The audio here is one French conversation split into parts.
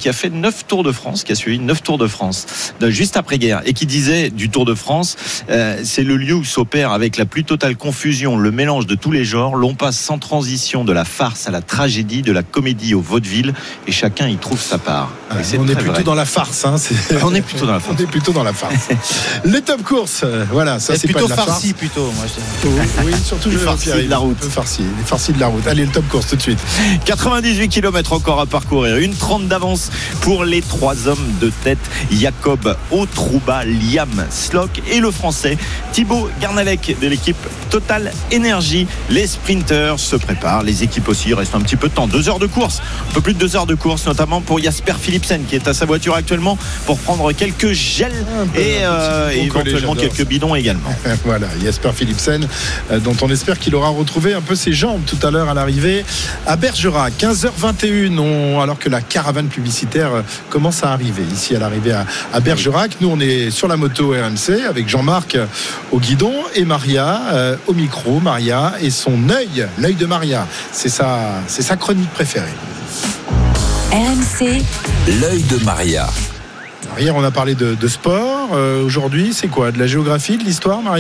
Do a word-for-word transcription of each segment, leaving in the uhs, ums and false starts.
qui a fait neuf Tours de France, qui a suivi neuf Tours de France juste après-guerre, et qui disait du Tour de France, euh, c'est le lieu où s'opère avec la plus totale confusion le mélange de tous les genres. L'on passe sans transition de la farce à la tragédie, de la comédie au vaudeville, et chacun y trouve sa part. Ah, on est plutôt vrai. dans la farce. Hein, c'est... On est plutôt dans la farce. On est plutôt dans la farce. Les top courses, euh, voilà, ça c'est, c'est plutôt pas de la farci farce. Plutôt, moi, je oh, oui, surtout le farci de la route. Le farci, les farcis de la route. Allez, le top course tout de suite. quatre-vingt-dix-huit kilomètres encore à parcourir. Une trente d'avance pour les trois hommes de tête. Jacob Otrouba, Liam Slock et le français Thibaut Garnalec de l'équipe Total Énergie. Les sprinters se préparent. Les équipes aussi. Il reste un petit peu de temps. Deux heures de course. Un peu plus de deux heures de course, notamment pour Jasper Philipsen qui est à sa voiture actuellement pour prendre quelques gels et, euh, et éventuellement quelques ça. bidons également. Voilà, Jasper Philipsen, euh, dont on espère qu'il aura retrouvé un peu ses jambes tout à l'heure à l'arrivée à Bergerac. quinze heures vingt et une, on, alors que la caravane publicitaire euh, commence à arriver ici à l'arrivée à, à Bergerac. Nous, on est sur la moto R M C avec Jean-Marc euh, au guidon et Maria euh, au micro. Maria et son œil, l'œil de Maria. C'est sa, c'est sa chronique préférée. R M C, l'œil de Maria. Hier, on a parlé de, de sport. Euh, aujourd'hui, c'est quoi ? De la géographie, de l'histoire, Maria ?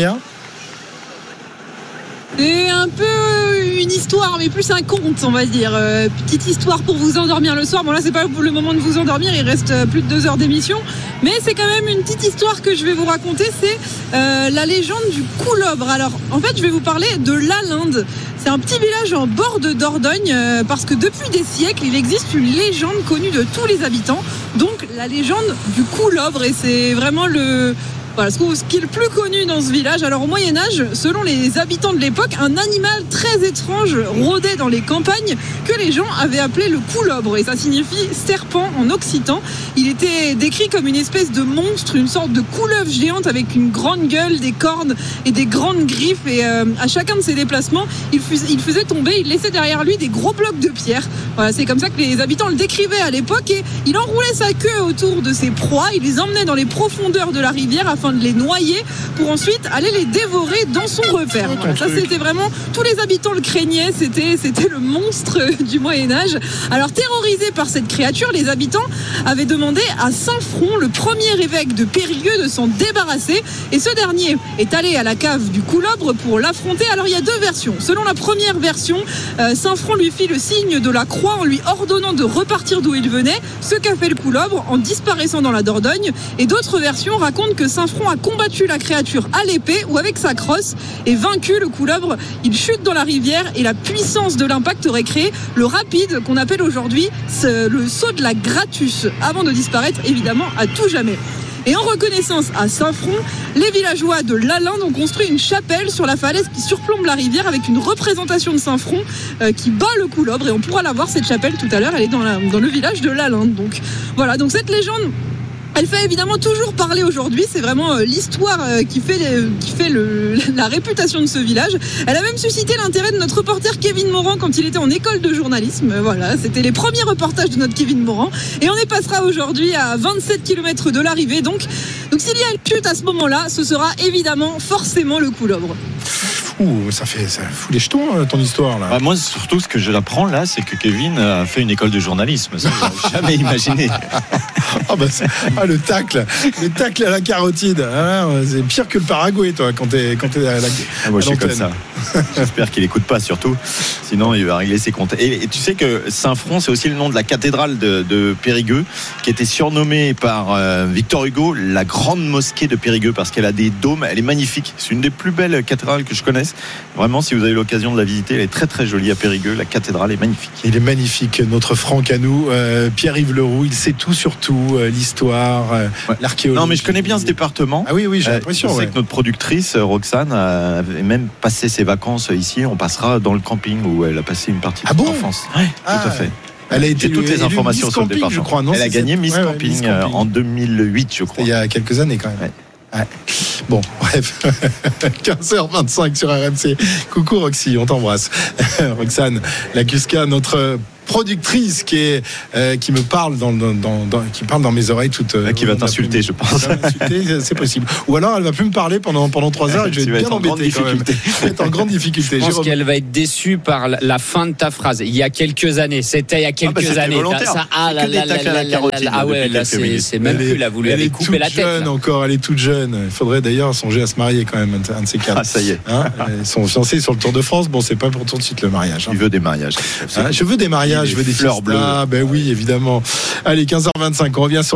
C'est un peu une histoire, mais plus un conte, on va dire. Euh, petite histoire pour vous endormir le soir. Bon, là, c'est pas le moment de vous endormir. Il reste plus de deux heures d'émission. Mais c'est quand même une petite histoire que je vais vous raconter. C'est euh, la légende du Coulobre. Alors, en fait, je vais vous parler de Lalinde. C'est un petit village en bord de Dordogne euh, parce que depuis des siècles, il existe une légende connue de tous les habitants. Donc, la légende du Coulobre. Et c'est vraiment le... Voilà, ce qui est le plus connu dans ce village. Alors au Moyen-Âge, selon les habitants de l'époque, un animal très étrange rôdait dans les campagnes que les gens avaient appelé le coulobre, et ça signifie serpent en occitan. Il était décrit comme une espèce de monstre, une sorte de couleuvre géante avec une grande gueule, des cornes et des grandes griffes, et euh, à chacun de ses déplacements, il, fus, il faisait tomber, il laissait derrière lui des gros blocs de pierre. Voilà, c'est comme ça que les habitants le décrivaient à l'époque, et il enroulait sa queue autour de ses proies, il les emmenait dans les profondeurs de la rivière afin de les noyer pour ensuite aller les dévorer dans son repère. Voilà, ça c'était vraiment, tous les habitants le craignaient, c'était, c'était le monstre du Moyen-Âge. Alors terrorisés par cette créature, les habitants avaient demandé à Saint-Front, le premier évêque de Périgueux, de s'en débarrasser, et ce dernier est allé à la cave du Coulobre pour l'affronter. Alors il y a deux versions. Selon la première version, euh, Saint-Front lui fit le signe de la croix en lui ordonnant de repartir d'où il venait, ce qu'a fait le Coulobre en disparaissant dans la Dordogne, et d'autres versions racontent que Saint-Front a combattu la créature à l'épée ou avec sa crosse et vaincu le Coulobre. Il chute dans la rivière et la puissance de l'impact aurait créé le rapide qu'on appelle aujourd'hui le saut de la Gratus, avant de disparaître évidemment à tout jamais. Et en reconnaissance à Saint-Front, les villageois de Lalinde ont construit une chapelle sur la falaise qui surplombe la rivière avec une représentation de Saint-Front euh, qui bat le Coulobre, et on pourra la voir cette chapelle tout à l'heure, elle est dans, la, dans le village de Lalinde. Donc voilà, donc cette légende, elle fait évidemment toujours parler aujourd'hui. C'est vraiment euh, l'histoire euh, qui fait, les, qui fait le, la réputation de ce village. Elle a même suscité l'intérêt de notre reporter Kevin Morand quand il était en école de journalisme. Euh, voilà, c'était les premiers reportages de notre Kevin Morand. Et on y passera aujourd'hui à vingt-sept kilomètres de l'arrivée. Donc, donc s'il y a une chute à ce moment-là, ce sera évidemment forcément le Coulobre. Ouh, ça fait ça fout les jetons ton histoire là. Bah, moi surtout ce que je l'apprends là, c'est que Kevin a fait une école de journalisme. Ça, j'aurais jamais imaginé. Ah, bah, ah le tacle, le tacle à la carotide. Ah, c'est pire que le Paraguay toi quand t'es quand t'es à la. Ah, moi je suis comme ça. J'espère qu'il écoute pas surtout. Sinon il va régler ses comptes. Et, et tu sais que Saint-Front, c'est aussi le nom de la cathédrale de, de Périgueux, qui était surnommée par euh, Victor Hugo la grande mosquée de Périgueux parce qu'elle a des dômes. Elle est magnifique. C'est une des plus belles cathédrales que je connaisse. Vraiment, si vous avez l'occasion de la visiter, elle est très très jolie à Périgueux. La cathédrale est magnifique. Il est magnifique, notre Franck à nous, euh, Pierre-Yves Leroux. Il sait tout sur tout, euh, l'histoire, euh, ouais. l'archéologie. Non, mais je connais bien ce département. Ah oui, oui, j'ai l'impression. Euh, je sais ouais. que notre productrice Roxane avait même passé ses vacances ici. On passera dans le camping où elle a passé une partie de ah son bon enfance. Oui, ah. tout à fait. Elle a été J'ai toutes les informations Miss sur Camping, le département. Je crois, non, elle a gagné Miss, ouais, Camping, ouais, Miss Camping en deux mille huit, je crois. Il y a quelques années quand même. Ouais. Ouais. Bon, bref, quinze heures vingt-cinq sur R M C. Coucou Roxy, on t'embrasse. Roxane Lacusca, notre productrice qui est euh, qui me parle dans, dans, dans, dans qui parle dans mes oreilles toute. Euh, qui va t'insulter, je pense. C'est possible. Ou alors elle va plus me parler pendant pendant trois heures et je vais être bien embêté quand même. Je vais être en grande difficulté. Je pense Jérôme. qu'elle va être déçue par la fin de ta phrase. Il y a quelques années, c'était il y a quelques ah bah années. Volontaire. Ça, ah là là là là là là. Ah ouais, là c'est, c'est même plus là. Vous lui avez coupé la tête. Elle est toute jeune encore. Elle est toute jeune. Il faudrait d'ailleurs songer à se marier quand même, un de ces quatre. Ah ça y est. Hein, ils sont fiancés sur le Tour de France. Bon, c'est pas pour tout de suite le mariage. Hein. Il veut des mariages. Hein, je veux des mariages. Je veux des fleurs bleues. Ah ben oui, évidemment. Allez, quinze heures vingt-cinq. On revient sur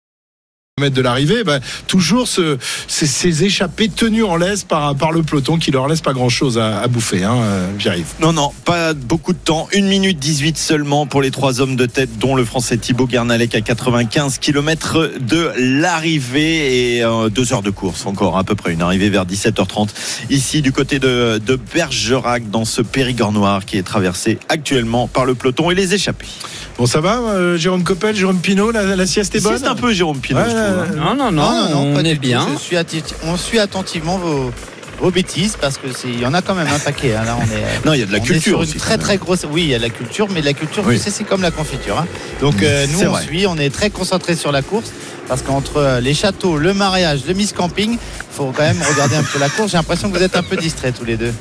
de l'arrivée, bah, toujours ce, ces, ces échappées tenues en laisse par, par le peloton qui leur laisse pas grand chose à, à bouffer, hein, Pierre-Yves. Non, non, pas beaucoup de temps. une minute dix-huit seulement pour les trois hommes de tête, dont le Français Thibaut Guernalec à quatre-vingt-quinze kilomètres de l'arrivée et euh, deux heures de course encore, à peu près une arrivée vers dix-sept heures trente ici du côté de, de Bergerac dans ce Périgord noir qui est traversé actuellement par le peloton et les échappées. Bon, ça va, euh, Jérôme Coppel, Jérôme Pinot, la, la sieste est bonne. C'est un peu Jérôme Pinot, ouais, je trouve. Hein. Non, non, non, non, non, on est bien. Je suis atti- on suit attentivement vos, vos bêtises parce que c'est, il y en a quand même un paquet. Hein. Là, on est. Non, il y a de la on culture est sur aussi. Une très très grosse. Oui, il y a de la culture, mais de la culture, oui. tu sais, c'est comme la confiture. Hein. Donc euh, nous, c'est on vrai. suit, on est très concentré sur la course parce qu'entre les châteaux, le mariage, le Miss Camping, il faut quand même regarder un peu la course. J'ai l'impression que vous êtes un peu distraits tous les deux.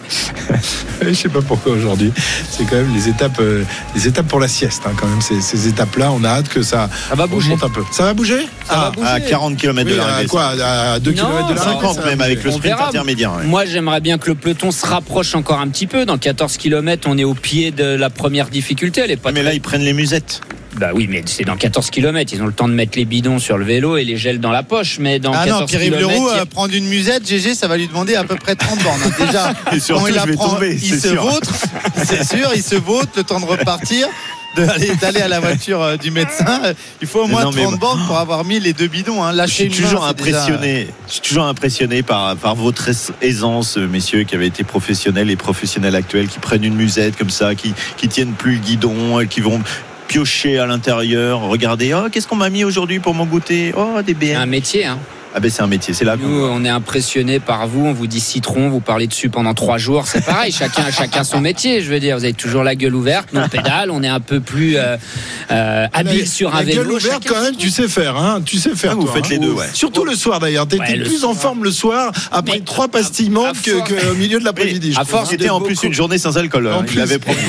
Je sais pas pourquoi aujourd'hui. C'est quand même les étapes, euh, les étapes pour la sieste. Hein, quand même, ces, ces étapes-là, on a hâte que ça, ça va bouger monte un peu. Ça va bouger Ça ah, va bouger. À quarante kilomètres oui, de l'arrivée. À quoi À deux kilomètres de l'arrivée. cinquante même avec le On sprint verra. intermédiaire. Ouais. Moi, j'aimerais bien que le peloton se rapproche encore un petit peu. Dans quatorze kilomètres, on est au pied de la première difficulté. Elle est pas Mais très... là, ils prennent les musettes. Bah oui, mais c'est dans quatorze kilomètres. Ils ont le temps de mettre les bidons sur le vélo et les gels dans la poche. Mais dans Ah non, quatorze Pierre-Yves kilomètres, Leroux, il y a- euh, prendre une musette, G G, ça va lui demander à peu près trente bornes. Hein. Déjà, Et surtout, quand il la je vais prend, tomber, il c'est se sûr. vautre, c'est sûr, il se vautre, le temps de repartir. D'aller, d'aller à la voiture euh, du médecin, il faut au moins non, mais trente bornes pour avoir mis les deux bidons. Hein. Je Lâcher suis une toujours main, c'est déjà- impressionné. Je suis toujours impressionné par, par votre aisance, messieurs, qui avez été professionnels et professionnels actuels, qui prennent une musette comme ça, qui, qui tiennent plus le guidon, qui vont piocher à l'intérieur. Regardez, oh, qu'est-ce qu'on m'a mis aujourd'hui pour mon goûter? Oh, des B c'est un M. métier. Hein. Ah ben c'est un métier, c'est là. Nous, on est impressionné par vous. On vous dit citron, vous parlez dessus pendant trois jours. C'est pareil, chacun, chacun son métier. Je veux dire, vous avez toujours la gueule ouverte. Nous, on pédale, on est un peu plus euh, euh, habile La- sur un la vélo. gueule ouverte, Chacun quand même, son tu sais faire, hein. Tu sais faire. Ah, vous toi, faites hein. les deux, ouais. Surtout le soir d'ailleurs. T'étais Ouais, le plus en soir. forme le soir après Mais trois pastillements à que, force- qu'au milieu de l'après-midi. Oui, je à trouve, force hein. C'était en plus beaucoup- une journée sans alcool. En hein, plus. il avait promis.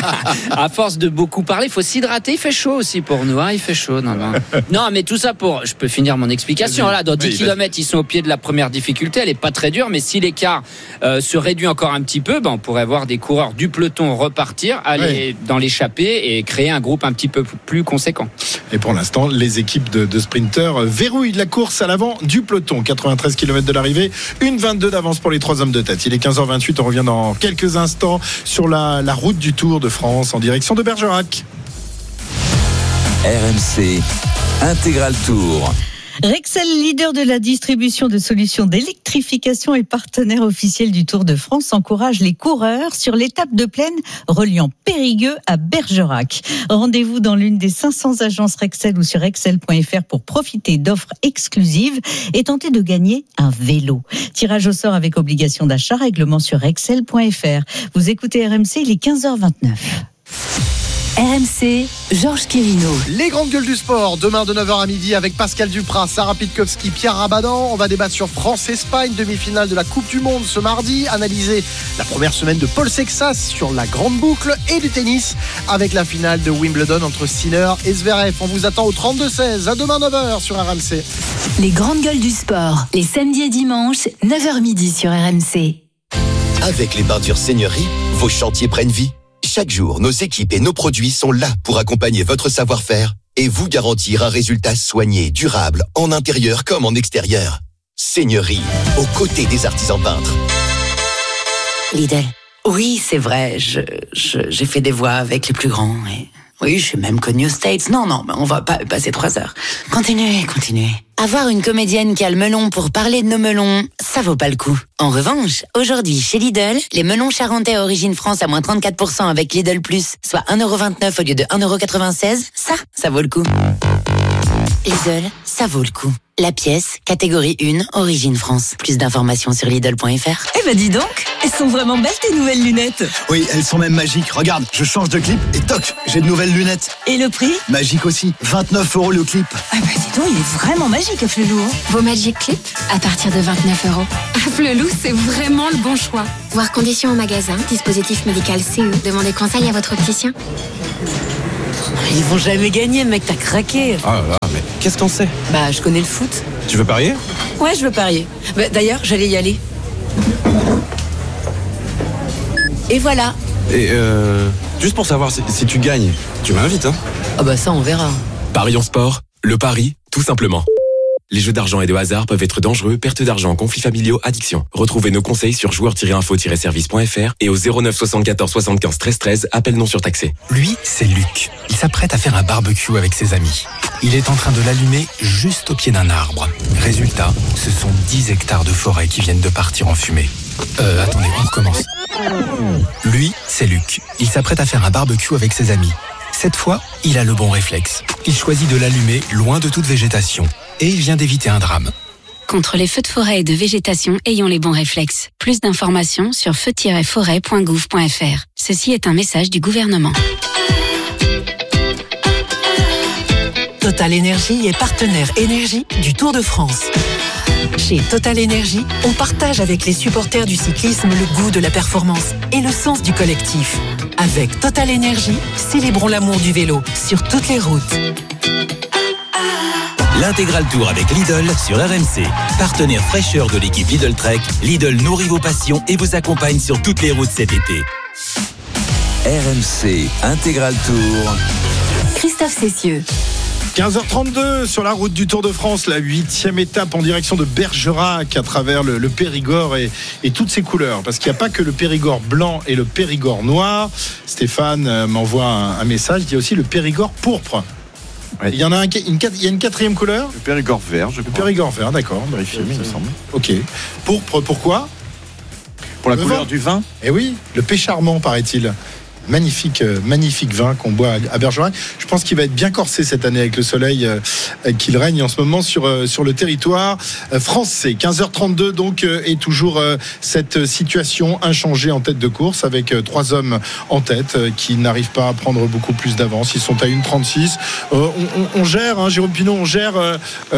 À force de beaucoup parler, il faut s'hydrater. Il fait chaud aussi pour nous. Hein, il fait chaud. Non, non. non, mais tout ça pour. Je peux finir mon explication. Voilà, dans dix Oui, kilomètres, ils sont au pied de la première difficulté. Elle est pas très dure, mais si l'écart euh, se réduit encore un petit peu, ben, on pourrait voir des coureurs du peloton repartir, aller dans l'échappée et créer un groupe un petit peu plus conséquent. Et pour l'instant, les équipes de, de sprinteurs verrouillent la course à l'avant du peloton. quatre-vingt-treize kilomètres de l'arrivée, une vingt-deux d'avance pour les trois hommes de tête. Il est quinze heures vingt-huit, on revient dans quelques instants sur la, la route du Tour de France en direction de Bergerac. R M C Intégral Tour. Rexel, leader de la distribution de solutions d'électrification et partenaire officiel du Tour de France, encourage les coureurs sur l'étape de plaine reliant Périgueux à Bergerac. Rendez-vous dans l'une des cinq cents agences Rexel ou sur rexel point f r pour profiter d'offres exclusives et tenter de gagner un vélo. Tirage au sort avec obligation d'achat, règlement sur rexel point f r. Vous écoutez R M C, il est quinze heures vingt-neuf. R M C, Georges Quirino. Les grandes gueules du sport, demain de neuf heures à midi avec Pascal Duprat, Sarah Pitkowski, Pierre Rabadan. On va débattre sur France-Espagne, demi-finale de la Coupe du Monde ce mardi. Analyser la première semaine de Paul Sexas sur la grande boucle et du tennis avec la finale de Wimbledon entre Sinner et Zverev. On vous attend au trente-deux seize. À demain neuf heures sur R M C. Les grandes gueules du sport, les samedis et dimanches, neuf heures midi sur R M C. Avec les peintures Seigneurie, vos chantiers prennent vie. Chaque jour, nos équipes et nos produits sont là pour accompagner votre savoir-faire et vous garantir un résultat soigné, durable, en intérieur comme en extérieur. Seigneurie, aux côtés des artisans peintres. Lidl. Oui, c'est vrai, je, je, j'ai fait des voix avec les plus grands. Et... oui, je suis même connue aux States. Non, non, mais on va pas passer trois heures. Continuez, continuez. Avoir une comédienne qui a le melon pour parler de nos melons, ça vaut pas le coup. En revanche, aujourd'hui, chez Lidl, les melons charentais à origine France à moins trente-quatre pour cent avec Lidl Plus, soit un euro vingt-neuf au lieu de un euro quatre-vingt-seize, ça, ça vaut le coup. Lidl, ça vaut le coup. La pièce, catégorie un, origine France. Plus d'informations sur Lidl point F R. Eh ben dis donc, elles sont vraiment belles tes nouvelles lunettes. Oui, elles sont même magiques. Regarde, je change de clip et toc, j'ai de nouvelles lunettes. Et le prix ? Magique aussi, vingt-neuf euros le clip. Ah bah dis donc, il est vraiment magique à Flelou. Hein. Vos Magic Clips à partir de vingt-neuf euros. À Flelou, c'est vraiment le bon choix. Voir conditions au magasin, dispositif médical C E. Demandez conseil à votre opticien. Ils vont jamais gagner, mec, t'as craqué. Ah là là, mais qu'est-ce qu'on sait ? Bah, je connais le foot. Tu veux parier ? Ouais, je veux parier. Bah, d'ailleurs, j'allais y aller. Et voilà. Et euh, juste pour savoir si, si tu gagnes, tu m'invites, hein ? Ah bah ça, on verra. Parions Sport, le pari, tout simplement. Les jeux d'argent et de hasard peuvent être dangereux, perte d'argent, conflits familiaux, addiction. Retrouvez nos conseils sur joueurs tiret info tiret service point F R et au zéro neuf soixante-quatorze soixante-quinze treize treize, appel non surtaxé. Lui, c'est Luc. Il s'apprête à faire un barbecue avec ses amis. Il est en train de l'allumer juste au pied d'un arbre. Résultat, ce sont dix hectares de forêt qui viennent de partir en fumée. Euh, attendez, on recommence. Lui, c'est Luc. Il s'apprête à faire un barbecue avec ses amis. Cette fois, il a le bon réflexe. Il choisit de l'allumer loin de toute végétation. Et il vient d'éviter un drame. Contre les feux de forêt et de végétation, ayons les bons réflexes. Plus d'informations sur feu tiret forêt point gouv point F R. Ceci est un message du gouvernement. Total Énergie est partenaire énergie du Tour de France. Chez Total Énergie, on partage avec les supporters du cyclisme le goût de la performance et le sens du collectif. Avec Total Énergie, célébrons l'amour du vélo sur toutes les routes. L'intégral Tour avec Lidl sur R M C. Partenaire fraîcheur de l'équipe Lidl Trek, Lidl nourrit vos passions et vous accompagne sur toutes les routes cet été. R M C Intégral Tour. Christophe Cessieux. quinze heures trente-deux sur la route du Tour de France, la huitième étape en direction de Bergerac à travers le, le Périgord et, et toutes ses couleurs. Parce qu'il n'y a pas que le Périgord blanc et le Périgord noir. Stéphane euh, m'envoie un, un message, il y a aussi le Périgord pourpre. Ouais. Il y en a un, une, il y a une quatrième couleur. Le Périgord vert, je crois. Le Périgord vert, d'accord. Vérifier, mais il me semble. Ok. Pourpre, pourquoi ? Pour la le couleur vin. du vin. Eh oui, le Pécharmant, paraît-il. Magnifique, euh, magnifique vin qu'on boit à, à Bergerac. Je pense qu'il va être bien corsé cette année avec le soleil euh, qu'il règne en ce moment sur, euh, sur le territoire euh, français. quinze heures trente-deux donc euh, et toujours euh, cette situation inchangée en tête de course avec euh, trois hommes en tête euh, qui n'arrivent pas à prendre beaucoup plus d'avance. Ils sont à une trente-six. Euh, on, on, on gère, hein, Jérôme Pinot, on gère euh,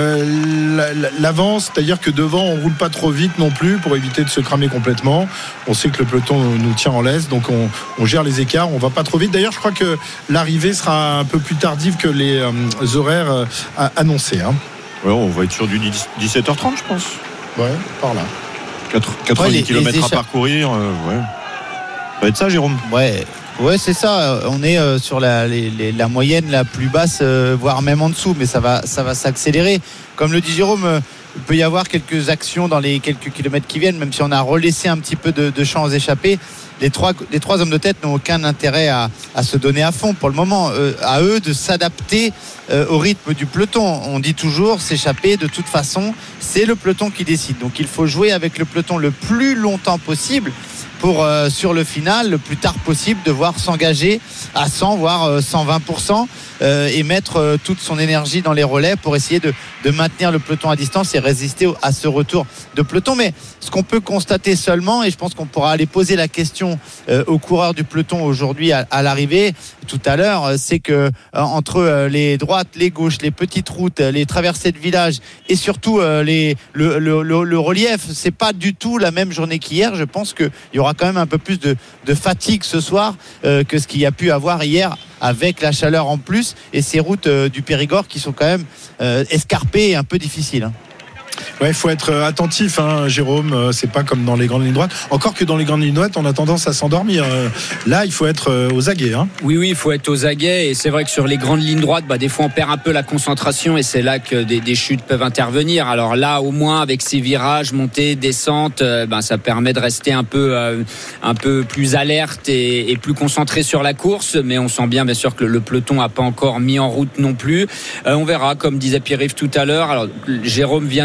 euh, l'avance, c'est-à-dire que devant on roule pas trop vite non plus pour éviter de se cramer complètement. On sait que le peloton nous tient en laisse, donc on, on gère les écarts. On va pas trop vite. D'ailleurs, je crois que l'arrivée sera un peu plus tardive que les euh, horaires euh, annoncés. Hein. Ouais, on va être sur du dix-sept heures trente, je pense. Ouais, par là. quatre-vingts ouais, kilomètres à parcourir. Euh, ouais. Ça va être ça, Jérôme. Ouais. Ouais, c'est ça. On est euh, sur la, les, les, la moyenne la plus basse, euh, voire même en dessous, mais ça va, ça va s'accélérer. Comme le dit Jérôme, euh, il peut y avoir quelques actions dans les quelques kilomètres qui viennent, même si on a relaissé un petit peu de, de champs aux échappés. Les trois, les trois hommes de tête n'ont aucun intérêt à, à se donner à fond pour le moment. Euh, à eux de s'adapter euh, au rythme du peloton. On dit toujours s'échapper, de toute façon, c'est le peloton qui décide. Donc il faut jouer avec le peloton le plus longtemps possible pour, euh, sur le final, le plus tard possible, devoir s'engager à cent, voire euh, cent vingt pour cent euh, et mettre euh, toute son énergie dans les relais pour essayer de, de maintenir le peloton à distance et résister au, à ce retour de peloton. Mais ce qu'on peut constater seulement, et je pense qu'on pourra aller poser la question euh, aux coureurs du peloton aujourd'hui à, à l'arrivée, tout à l'heure, c'est que euh, entre euh, les droites, les gauches, les petites routes, les traversées de villages et surtout euh, les, le, le, le, le relief, c'est pas du tout la même journée qu'hier. Je pense qu'il y aura quand même un peu plus de, de fatigue ce soir euh, que ce qu'il y a pu avoir hier avec la chaleur en plus et ces routes euh, du Périgord qui sont quand même euh, escarpées et un peu difficiles. Hein. Ouais, il faut être attentif, hein, Jérôme. C'est pas comme dans les grandes lignes droites. Encore que dans les grandes lignes droites, on a tendance à s'endormir. Là, il faut être aux aguets. Hein. Oui, oui, il faut être aux aguets. Et c'est vrai que sur les grandes lignes droites, bah, des fois, on perd un peu la concentration et c'est là que des, des chutes peuvent intervenir. Alors là, au moins, avec ces virages, montées, descentes, euh, bah, ça permet de rester un peu, euh, un peu plus alerte et, et plus concentré sur la course. Mais on sent bien, bien sûr, que le, le peloton n'a pas encore mis en route non plus. Euh, on verra, comme disait Pierre-Yves tout à l'heure. Alors, Jérôme vient de le dire.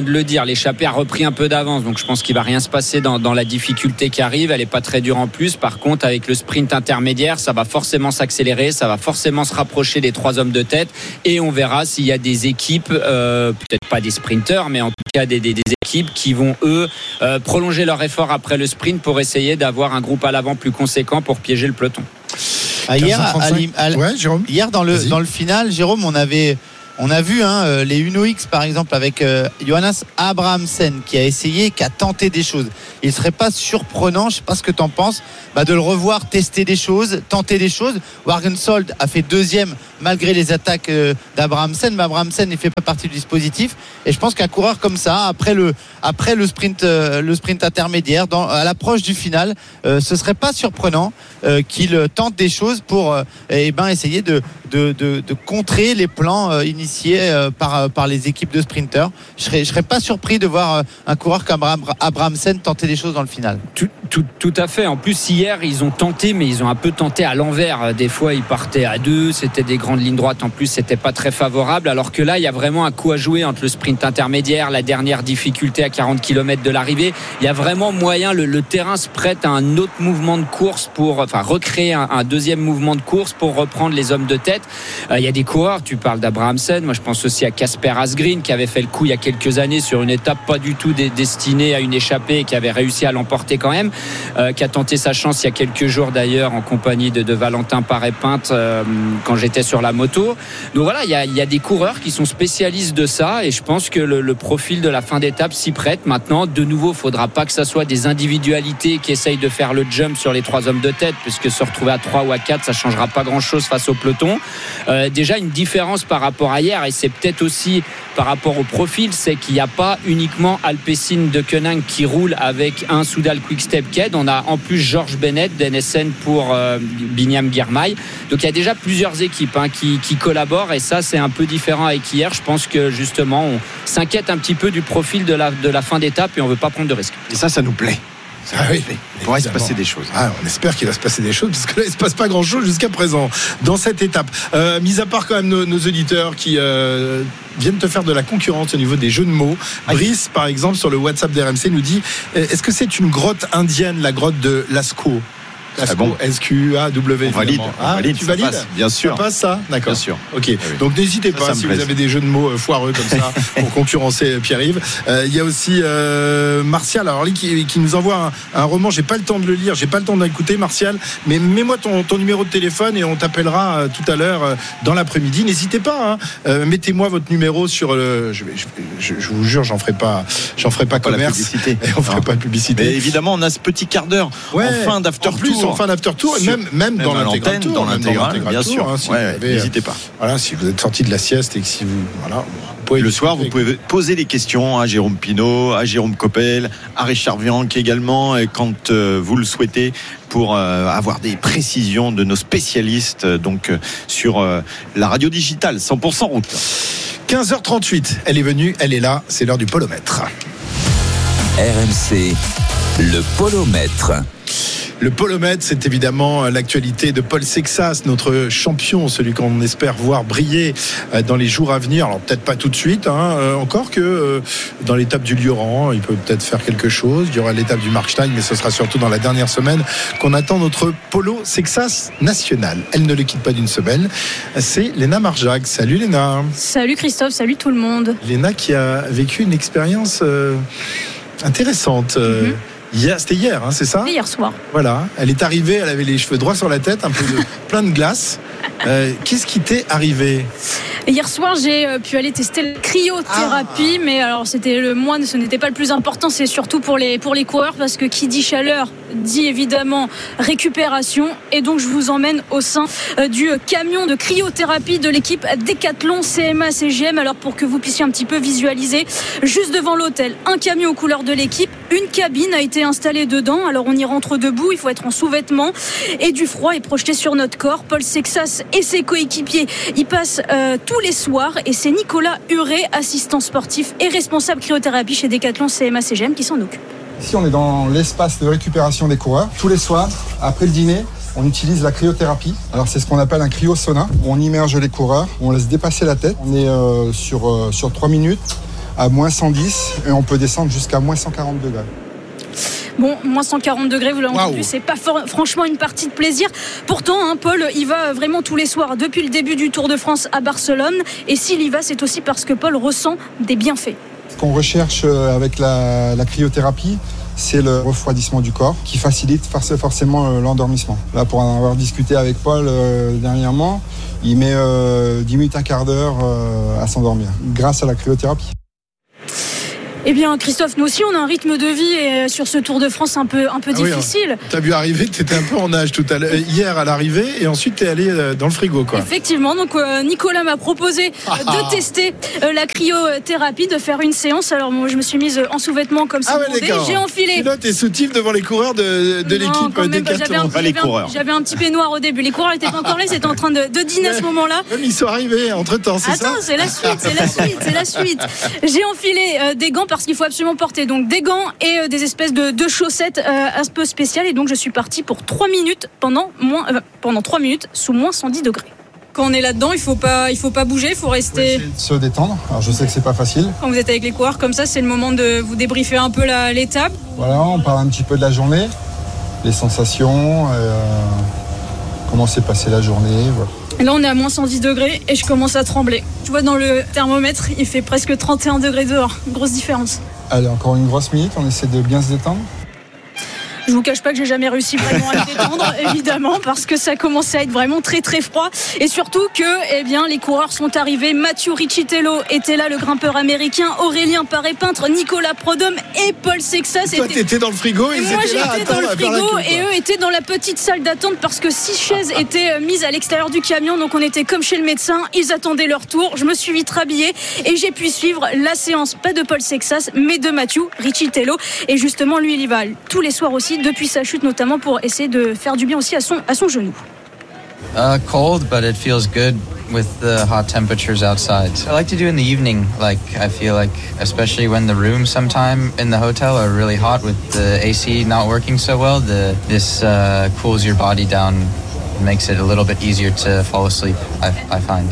dire, l'échappée a repris un peu d'avance, donc je pense qu'il va rien se passer dans, dans la difficulté qui arrive. Elle est pas très dure en plus. Par contre, avec le sprint intermédiaire, ça va forcément s'accélérer, ça va forcément se rapprocher des trois hommes de tête, et on verra s'il y a des équipes, euh, peut-être pas des sprinteurs, mais en tout cas des, des, des équipes qui vont eux euh, prolonger leur effort après le sprint pour essayer d'avoir un groupe à l'avant plus conséquent pour piéger le peloton. Ah, hier, à, à, ouais, hier dans le dans le final, Jérôme, on avait on a vu hein, les Uno X par exemple avec euh, Johannes Abrahamsen qui a essayé, qui a tenté des choses. Il serait pas surprenant, je sais pas ce que tu en penses, bah, de le revoir tester des choses, tenter des choses. Wargensold a fait deuxième malgré les attaques euh, d'Abrahamsen, mais Abrahamsen ne fait pas partie du dispositif. Et je pense qu'un coureur comme ça, après le après le sprint euh, le sprint intermédiaire, dans, à l'approche du final, euh, ce serait pas surprenant euh, qu'il tente des choses pour euh, eh ben essayer de de, de de contrer les plans euh, initiés euh, par par les équipes de sprinteurs. Je serais je serais pas surpris de voir euh, un coureur comme Abrahamsen tenter des choses dans le final. Tout, tout, tout à fait. En plus, hier, ils ont tenté, mais ils ont un peu tenté à l'envers. Des fois, ils partaient à deux. C'était des grandes lignes droites. En plus, c'était pas très favorable. Alors que là, il y a vraiment un coup à jouer entre le sprint intermédiaire, la dernière difficulté à quarante kilomètres de l'arrivée. Il y a vraiment moyen. Le, le terrain se prête à un autre mouvement de course pour, enfin, recréer un, un deuxième mouvement de course pour reprendre les hommes de tête. Euh, il y a des coureurs. Tu parles d'Abrahamsen. Moi, je pense aussi à Casper Asgreen qui avait fait le coup il y a quelques années sur une étape pas du tout dé- destinée à une échappée et qui avait réussi à l'emporter quand même, euh, qui a tenté sa chance il y a quelques jours d'ailleurs en compagnie de, de Valentin Paré-Pinte euh, quand j'étais sur la moto. Donc voilà, il y a, il y a des coureurs qui sont spécialistes de ça et je pense que le, le profil de la fin d'étape s'y prête. Maintenant, de nouveau, il ne faudra pas que ça soit des individualités qui essayent de faire le jump sur les trois hommes de tête, puisque se retrouver à trois ou à quatre, ça ne changera pas grand-chose face au peloton. Euh, déjà, une différence par rapport à hier, et c'est peut-être aussi par rapport au profil, c'est qu'il n'y a pas uniquement Alpecin de Koenig qui roule avec un Soudal Quick-Step Ked. On a en plus Georges Bennett d'N S N pour euh, Binyam Girmay. Donc il y a déjà plusieurs équipes hein, qui, qui collaborent et ça c'est un peu différent avec hier. Je pense que justement on s'inquiète un petit peu du profil de la, de la fin d'étape et on ne veut pas prendre de risques. Et ça, ça nous plaît. Ah oui, il pourrait se passer des choses. Ah, on espère qu'il va se passer des choses parce que là il se passe pas grand chose jusqu'à présent dans cette étape. Euh, mis à part quand même nos, nos auditeurs qui euh, viennent te faire de la concurrence au niveau des jeux de mots. Brice par exemple sur le WhatsApp d'R M C nous dit est-ce que c'est une grotte indienne, la grotte de Lascaux? Ah bon. S Q A W. On valide. Ah, on valide, tu valides passe, bien sûr. Ça passe ça, d'accord. Bien sûr. Ok. Oui. Donc n'hésitez pas ça, ça si plaise. vous avez des jeux de mots foireux comme ça pour concurrencer Pierre-Yves. Il euh, y a aussi euh, Martial. Alors lui qui, qui nous envoie un, un roman. J'ai pas le temps de le lire, j'ai pas le temps d'écouter Martial. Mais mets-moi ton, ton numéro de téléphone et on t'appellera euh, tout à l'heure euh, dans l'après-midi. N'hésitez pas. Hein. Euh, mettez-moi votre numéro sur le. Je, je, je, je vous jure, j'en ferai pas, j'en ferai pas, pas commerce. La publicité. Et on ferait pas de publicité. Mais évidemment, on a ce petit quart d'heure ouais, en fin d'after tour. En plus, en fin d'after tour. Même, même, même dans l'intégral tour, dans l'intégral, bien tour, sûr. Hein, si ouais, avez, n'hésitez pas. Voilà, si vous êtes sorti de la sieste et que si vous, voilà, vous pouvez le soir, vous pouvez poser des questions à Jérôme Pinault, à Jérôme Coppel, à Richard Vianque également, et quand euh, vous le souhaitez, pour euh, avoir des précisions de nos spécialistes, euh, donc euh, sur euh, la radio digitale cent pour cent route. quinze heures trente-huit, elle est venue, elle est là, c'est l'heure du polomètre. R M C, le polomètre. Le polomètre, c'est évidemment l'actualité de Paul Sexas, notre champion, celui qu'on espère voir briller dans les jours à venir. Alors peut-être pas tout de suite, hein, encore que dans l'étape du Lioran, il peut peut-être faire quelque chose. Il y aura l'étape du Markstein, mais ce sera surtout dans la dernière semaine qu'on attend notre polo Sexas national. Elle ne le quitte pas d'une semaine. C'est Léna Marjac. Salut Léna. Salut Christophe, salut tout le monde. Léna qui a vécu une expérience euh, intéressante. Euh, mm-hmm. Hier, c'était hier, hein, c'est ça ? Hier soir. Voilà, elle est arrivée, elle avait les cheveux droits sur la tête, un peu de, plein de glace. Euh, qu'est-ce qui t'est arrivé ? Hier soir, j'ai pu aller tester la cryothérapie, ah. mais alors c'était le moi, ce n'était pas le plus important, c'est surtout pour les pour les coureurs parce que qui dit chaleur dit évidemment récupération, et donc je vous emmène au sein du camion de cryothérapie de l'équipe Decathlon C M A C G M. Alors pour que vous puissiez un petit peu visualiser, juste devant l'hôtel, un camion aux couleurs de l'équipe, une cabine a été installée dedans. Alors on y rentre debout, il faut être en sous-vêtements et du froid est projeté sur notre corps. Paul Sexas et ses coéquipiers y passent euh, tous les soirs, et c'est Nicolas Huret, assistant sportif et responsable cryothérapie chez Decathlon C M A C G M, qui s'en occupe. Ici on est dans l'espace de récupération des coureurs. Tous les soirs, après le dîner, on utilise la cryothérapie. Alors c'est ce qu'on appelle un cryosauna, où on immerge les coureurs, où on laisse dépasser la tête. On est euh, sur, euh, sur trois minutes. à moins cent dix et on peut descendre jusqu'à moins cent quarante degrés. Bon, moins cent quarante degrés, vous l'avez Wow. entendu, c'est pas for- franchement une partie de plaisir. Pourtant, hein, Paul, il va vraiment tous les soirs depuis le début du Tour de France à Barcelone. Et s'il y va, c'est aussi parce que Paul ressent des bienfaits. Ce qu'on recherche avec la, la cryothérapie, c'est le refroidissement du corps qui facilite forcément l'endormissement. Là, pour en avoir discuté avec Paul euh, dernièrement, il met euh, dix minutes, un quart d'heure euh, à s'endormir grâce à la cryothérapie. Eh bien, Christophe, nous aussi, on a un rythme de vie et sur ce Tour de France un peu, un peu Ah oui, difficile. hein. T'as vu arriver, t'étais un peu en nage tout à l'heure, hier à l'arrivée, et ensuite t'es allé euh, dans le frigo, quoi. Effectivement, donc euh, Nicolas m'a proposé euh, de tester euh, la cryothérapie, de faire une séance. Alors moi, je me suis mise en sous-vêtements comme ça. Ah ouais, d'accord. J'ai enfilé. Là, t'es soutif devant les coureurs de, de Non, l'équipe quand même pas. J'avais un, Décathlon. j'avais un- j'avais un petit peignoir au début. Les coureurs n'étaient pas encore là, ils étaient en train de, de dîner à ce moment-là. Ils sont arrivés entre temps, c'est ça? Attends, c'est la suite, c'est la suite, c'est la suite. J'ai enfilé euh, des gants parce qu'il faut absolument porter donc des gants et euh, des espèces de, de chaussettes euh, un peu spéciales. Et donc je suis partie pour trois minutes pendant moins, euh, pendant trois minutes sous moins cent dix degrés. Quand on est là-dedans, il faut pas, il faut pas bouger, il faut rester. Se détendre. Alors je sais que c'est pas facile. Quand vous êtes avec les coureurs comme ça, c'est le moment de vous débriefer un peu la- l'étape. Voilà, on parle un petit peu de la journée, les sensations, euh, comment s'est passée la journée. Voilà. Et là, on est à moins cent dix degrés et je commence à trembler. Tu vois, dans le thermomètre, il fait presque trente et un degrés dehors. Grosse différence. Allez, encore une grosse minute, on essaie de bien se détendre. Je vous cache pas que j'ai jamais réussi vraiment à me détendre, évidemment, parce que ça commençait à être vraiment très très froid. Et surtout que, eh bien, les coureurs sont arrivés. Mathieu Riccitello était là, le grimpeur américain. Aurélien Paré-Peintre, Nicolas Prodhomme et Paul Sexas. Toi, étaient... t'étais dans le frigo, Et ils moi, étaient là. j'étais attends, dans le à faire la frigo queue, et quoi. eux étaient dans la petite salle d'attente parce que six chaises étaient mises à l'extérieur du camion. Donc on était comme chez le médecin. Ils attendaient leur tour. Je me suis vite rhabillée et j'ai pu suivre la séance, pas de Paul Sexas, mais de Mathieu Riccitello. Et justement, lui, il y va tous les soirs aussi, depuis sa chute, notamment pour essayer de faire du bien aussi à son, à son genou. Uh, cold, but it feels good with the hot temperatures outside. I like to do in the evening. Like I feel like, especially when the rooms sometime in the hotel are really hot with the A C not working so well. The this uh, cools your body down, makes it a little bit easier to fall asleep. I, I find.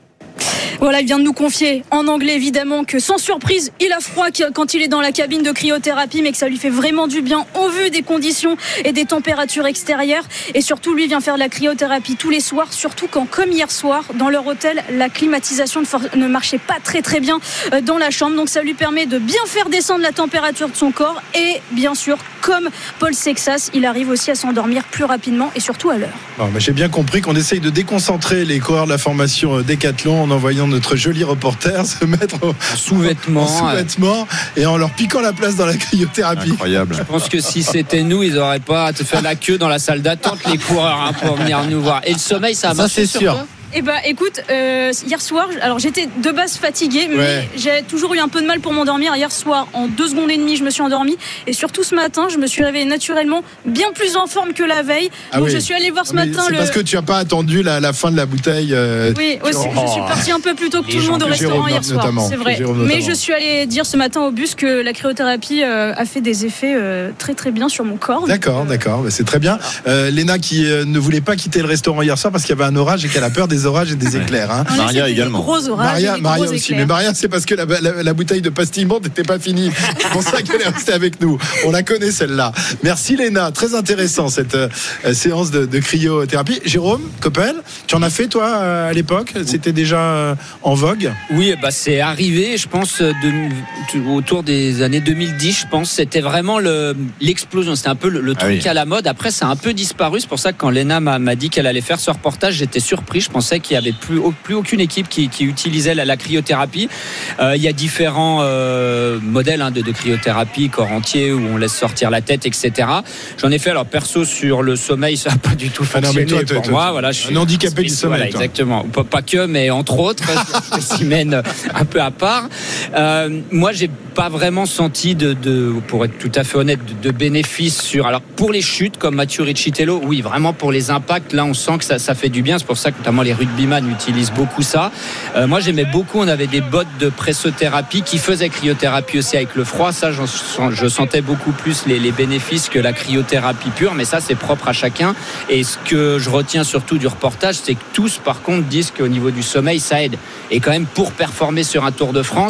Voilà, il vient de nous confier en anglais évidemment que sans surprise, il a froid quand il est dans la cabine de cryothérapie, mais que ça lui fait vraiment du bien au vu des conditions et des températures extérieures. Et surtout, lui vient faire de la cryothérapie tous les soirs, surtout quand, comme hier soir, dans leur hôtel, la climatisation ne, for- ne marchait pas très très bien euh, dans la chambre. Donc ça lui permet de bien faire descendre la température de son corps. Et bien sûr, comme Paul Sexas, il arrive aussi à s'endormir plus rapidement et surtout à l'heure. Non, mais j'ai bien compris qu'on essaye de déconcentrer les coureurs de la formation Décathlon en envoyant notre joli reporter se mettre en sous-vêtements, en sous-vêtements et en leur piquant la place dans la cryothérapie. Incroyable. Je pense que si c'était nous, ils n'auraient pas fait la queue dans la salle d'attente, les coureurs, hein, pour venir nous voir. Et le sommeil, ça a Ça, marché c'est sur sûr. toi ? Eh ben, écoute, euh, hier soir, alors j'étais de base fatiguée, mais Ouais. j'ai toujours eu un peu de mal pour m'endormir. Hier soir, en deux secondes et demie, je me suis endormie. Et surtout ce matin, je me suis réveillée naturellement bien plus en forme que la veille. Ah Donc oui. je suis allée voir ce Non, mais matin c'est le. parce que tu n'as pas attendu la, la fin de la bouteille. euh, Oui, aussi, oh. je suis partie un peu plus tôt que Les tout le monde gens au que restaurant Jérôme hier soir, notamment, c'est que vrai. Jérôme Mais notamment. je suis allée dire ce matin au bus que la cryothérapie euh, a fait des effets euh, très très bien sur mon corps. D'accord, d'accord, bah, c'est très bien. Euh, Léna qui euh, ne voulait pas quitter le restaurant hier soir parce qu'il y avait un orage et qu'elle a peur des orages et des éclairs. Hein. On a Maria fait des également. Gros orages Maria, et des Maria gros aussi, éclairs. mais Maria c'est parce que la, la- la bouteille de pastillement n'était pas finie. C'est pour ça qu'elle est restée avec nous. On la connaît celle-là. Merci Léna, très intéressant cette euh, séance de, de cryothérapie. Jérôme Coppel, tu en as fait toi euh, à l'époque? C'était déjà euh, en vogue? Oui, bah c'est arrivé, je pense, de, de- autour des années deux mille dix, je pense. C'était vraiment le, l'explosion. C'était un peu le, le Ah truc oui. à la mode. Après, ça a un peu disparu. C'est pour ça que quand Léna m'a, m'a dit qu'elle allait faire ce reportage, j'étais surpris. Je pensais qu'il n'y avait plus, plus aucune équipe qui, qui utilisait la, la cryothérapie. Euh, il y a différents euh, modèles hein, de, de cryothérapie, corps entier, où on laisse sortir la tête, et cetera. J'en ai fait, alors perso, sur le sommeil, ça n'a pas du tout Ah non, fonctionné mais toi, toi, pour toi, moi. toi, Voilà, je suis un handicapé du spécial, sommeil, voilà, toi. exactement. Pas, pas que, mais entre autres, spécimen un peu à part. Euh, moi, j'ai pas vraiment senti de, de, pour être tout à fait honnête, de, de bénéfices sur. Alors pour les chutes, comme Mathieu Riccitello, oui, vraiment pour les impacts, là, on sent que ça, ça fait du bien. C'est pour ça que notamment les rugbyman utilisent beaucoup ça. Euh, moi, j'aimais beaucoup. On avait des bottes de pressothérapie qui faisaient cryothérapie aussi avec le froid. Ça, j'en sens- je sentais beaucoup plus les, les bénéfices que la cryothérapie pure. Mais ça, c'est propre à chacun. Et ce que je retiens surtout du reportage, c'est que tous, par contre, disent qu'au niveau du sommeil, ça aide. Et quand même, pour performer sur un Tour de France,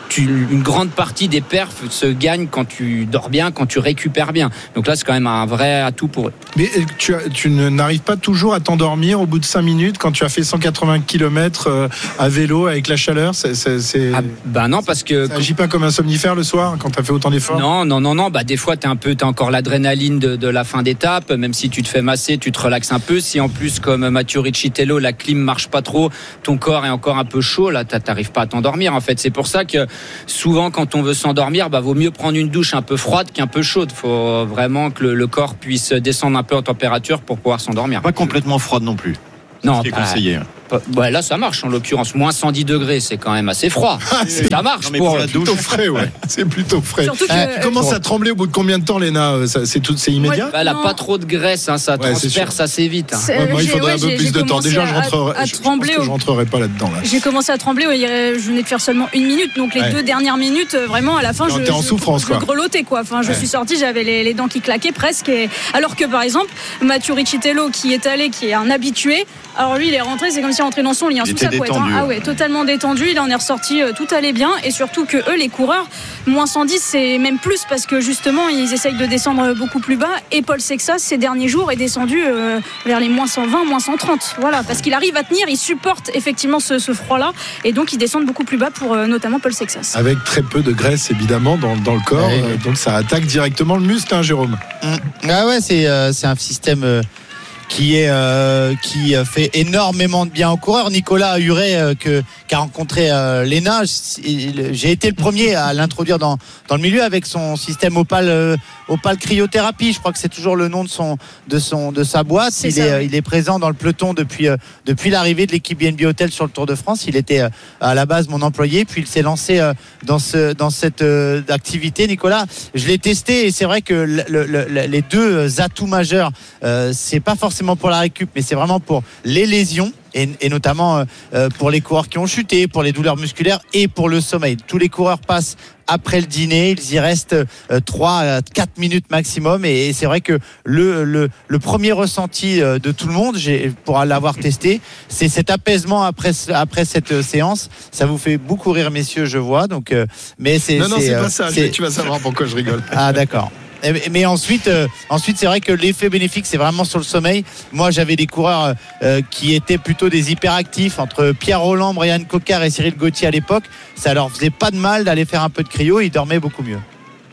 tu, une grande partie des perfs se gagnent quand tu dors bien, quand tu récupères bien. Donc là, c'est quand même un vrai atout pour eux. Mais tu, as, tu n'arrives pas toujours à t'endormir au bout de cinq minutes quand tu as fait cent quatre-vingts kilomètres à vélo avec la chaleur. C'est, c'est, c'est... Ah, bah non, parce que ça agit pas comme un somnifère le soir quand tu as fait autant d'efforts. Non, non, non, non. Bah des fois, t'es un peu, t'as encore l'adrénaline de, de la fin d'étape. Même si tu te fais masser, tu te relaxes un peu. Si en plus, comme Mathieu Riccitello, la clim marche pas trop, ton corps est encore un peu chaud. Là, t'arrives pas à t'endormir. En fait, c'est pour ça que souvent, quand on veut s'endormir, bah vaut mieux prendre une douche un peu froide qu'un peu chaude. Faut vraiment que le, le corps puisse descendre un peu en température pour pouvoir s'endormir. Pas complètement froide non plus. Non, ce qui est conseillé. Ouais, là ça marche en l'occurrence, moins cent dix degrés, c'est quand même assez froid. Ah, c'est... Ça marche non, pour la douche. Plutôt frais, ouais. C'est plutôt frais. Surtout que... ah, tu commences à trembler au bout de combien de temps, Léna? Ça, c'est, tout, c'est immédiat? Ouais, bah, elle n'a pas trop de graisse, hein, ça ouais, transperce assez vite. Hein. Ouais, moi, il faudrait ouais, un peu plus de temps. Déjà, je rentrerai, à, à je, je pense que je rentrerai pas là-dedans. Là. J'ai commencé à trembler, ouais, je venais de faire seulement une minute, donc les ouais. deux dernières minutes, vraiment à la fin, je, t'es en souffrance, je, quoi. je grelottais, quoi. Enfin, je ouais. suis sortie, j'avais les, les dents qui claquaient presque. Et... Alors que par exemple, Mathieu Riccitello, qui est allé, qui est un habitué, alors lui, il est rentré, c'est comme s'il rentrait dans son lit, hein, sous sa couette. Hein. Ah ouais, totalement détendu. Il en est ressorti, euh, tout allait bien. Et surtout que eux, les coureurs, moins cent dix, c'est même plus parce que justement, ils essayent de descendre beaucoup plus bas. Et Paul Sexas, ces derniers jours, est descendu euh, vers les moins cent vingt, moins cent trente. Voilà, parce qu'il arrive à tenir, il supporte effectivement ce, ce froid-là. Et donc, ils descendent beaucoup plus bas pour euh, notamment Paul Sexas. Avec très peu de graisse, évidemment, dans, dans le corps. Ouais. Euh, donc, ça attaque directement le muscle, hein, Jérôme. Mmh. Ah ouais, c'est, euh, c'est un système. Euh... qui est euh, qui fait énormément de bien aux coureurs. Nicolas Huret euh, que qui a rencontré euh, Léna, j'ai été le premier à l'introduire dans dans le milieu avec son système Opal euh, Opal cryothérapie. Je crois que c'est toujours le nom de son de son de sa boîte. C'est il ça, est oui. il est présent dans le peloton depuis euh, depuis l'arrivée de l'équipe B N B Hotel sur le Tour de France. Il était euh, à la base mon employé, puis il s'est lancé euh, dans ce dans cette euh, activité. Nicolas, je l'ai testé et c'est vrai que le, le, le, les deux atouts majeurs, euh, c'est pas forcément pour la récup, mais c'est vraiment pour les lésions et, et notamment euh, pour les coureurs qui ont chuté, pour les douleurs musculaires et pour le sommeil. Tous les coureurs passent après le dîner, ils y restent euh, trois à quatre minutes maximum et, et c'est vrai que le, le, le premier ressenti euh, de tout le monde, j'ai, pour l'avoir testé, c'est cet apaisement après, après cette séance. Ça vous fait beaucoup rire, messieurs, je vois. Donc, euh, mais c'est, non, non, c'est, c'est euh, pas ça. C'est... Tu vas savoir pourquoi je rigole. Ah, d'accord. Mais ensuite, euh, ensuite, c'est vrai que l'effet bénéfique, c'est vraiment sur le sommeil. Moi, j'avais des coureurs euh, qui étaient plutôt des hyperactifs, entre Pierre Rolland, Brian Cocard et Cyril Gauthier à l'époque. Ça leur faisait pas de mal d'aller faire un peu de cryo. Ils dormaient beaucoup mieux.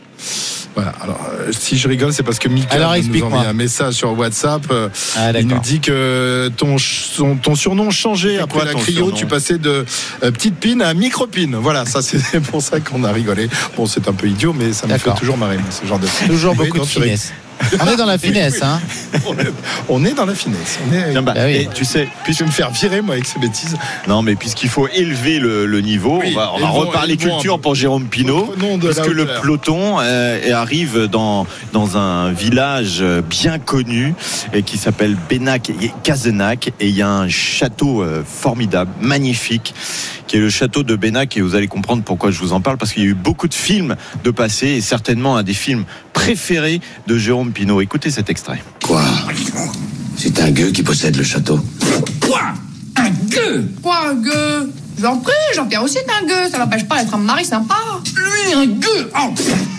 Voilà, alors euh, si je rigole, c'est parce que Mika alors, nous envoie un message sur WhatsApp. Euh, ah, il nous dit que ton, son, ton surnom changeait c'est après la cryo, surnom, tu ouais. passais de euh, petite pine à micropine. Voilà, ça c'est pour ça qu'on a rigolé. Bon, c'est un peu idiot, mais ça me d'accord. fait toujours marrer, ce genre de. Toujours oui, beaucoup de finesse. On est dans la finesse, hein. On est, on est dans la finesse. On est. Tiens, bah, bah oui. Et tu sais, puis je vais me faire virer moi avec ces bêtises. Non, mais puisqu'il faut élever le, le niveau, oui, on va, on va reparler culture pour Jérôme Pinault, puisque le peloton euh, arrive dans dans un village bien connu et qui s'appelle Benac-Cazenac et il y a un château euh, formidable, magnifique, qui est le château de Benac et vous allez comprendre pourquoi je vous en parle parce qu'il y a eu beaucoup de films de passé et certainement un des films préférés de Jérôme Pinault. Écoutez cet extrait. Quoi ? C'est un gueux qui possède le château. Quoi ? Un gueux ? Quoi un gueux ? J'en prie, Jean-Pierre aussi est un gueux, ça n'empêche pas d'être un mari sympa. Lui, un gueux ? Oh, quoi ?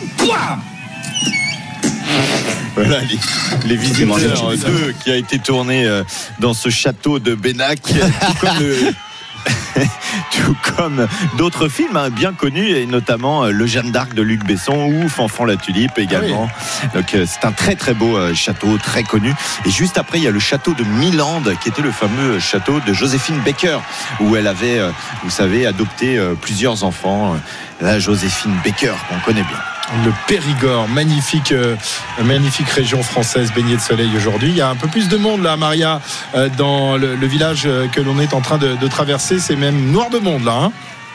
Voilà les, les visiteurs deux qui a été tourné dans ce château de Benac, tout comme le... tout comme d'autres films hein, bien connus et notamment euh, Le Jeanne d'Arc de Luc Besson ou Fanfan la Tulipe également. Ah oui. Donc euh, c'est un très très beau euh, château très connu et juste après il y a le château de Milande qui était le fameux château de Joséphine Baker où elle avait euh, vous savez adopté euh, plusieurs enfants. La Joséphine Baker qu'on connaît bien. Le Périgord, magnifique, euh, magnifique région française baignée de soleil aujourd'hui. Il y a un peu plus de monde là, Maria, euh, dans le, le village euh, que l'on est en train de, de traverser. C'est même noir de monde là. Hein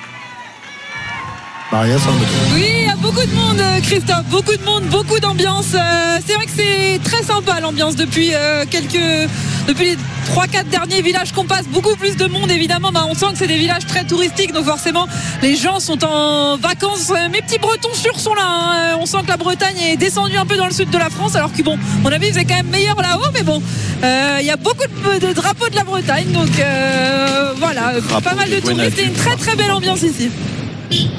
Maria, ça me... Oui, il y a beaucoup de monde, Christophe. Beaucoup de monde, beaucoup d'ambiance. Euh, c'est vrai que c'est très sympa l'ambiance depuis euh, quelques, depuis les trois quatre derniers villages qu'on passe. Beaucoup plus de monde évidemment. Bah, on sent que c'est des villages très touristiques, donc forcément les gens sont en vacances. Mes petits Bretons sûrs sont là. Hein. On sent que la Bretagne est descendue un peu dans le sud de la France, alors que bon, à mon avis, c'est quand même meilleur là-haut. Mais bon, il euh, y a beaucoup de, de drapeaux de la Bretagne, donc euh, voilà, drapeau pas mal de touristes et une très très belle ambiance ici.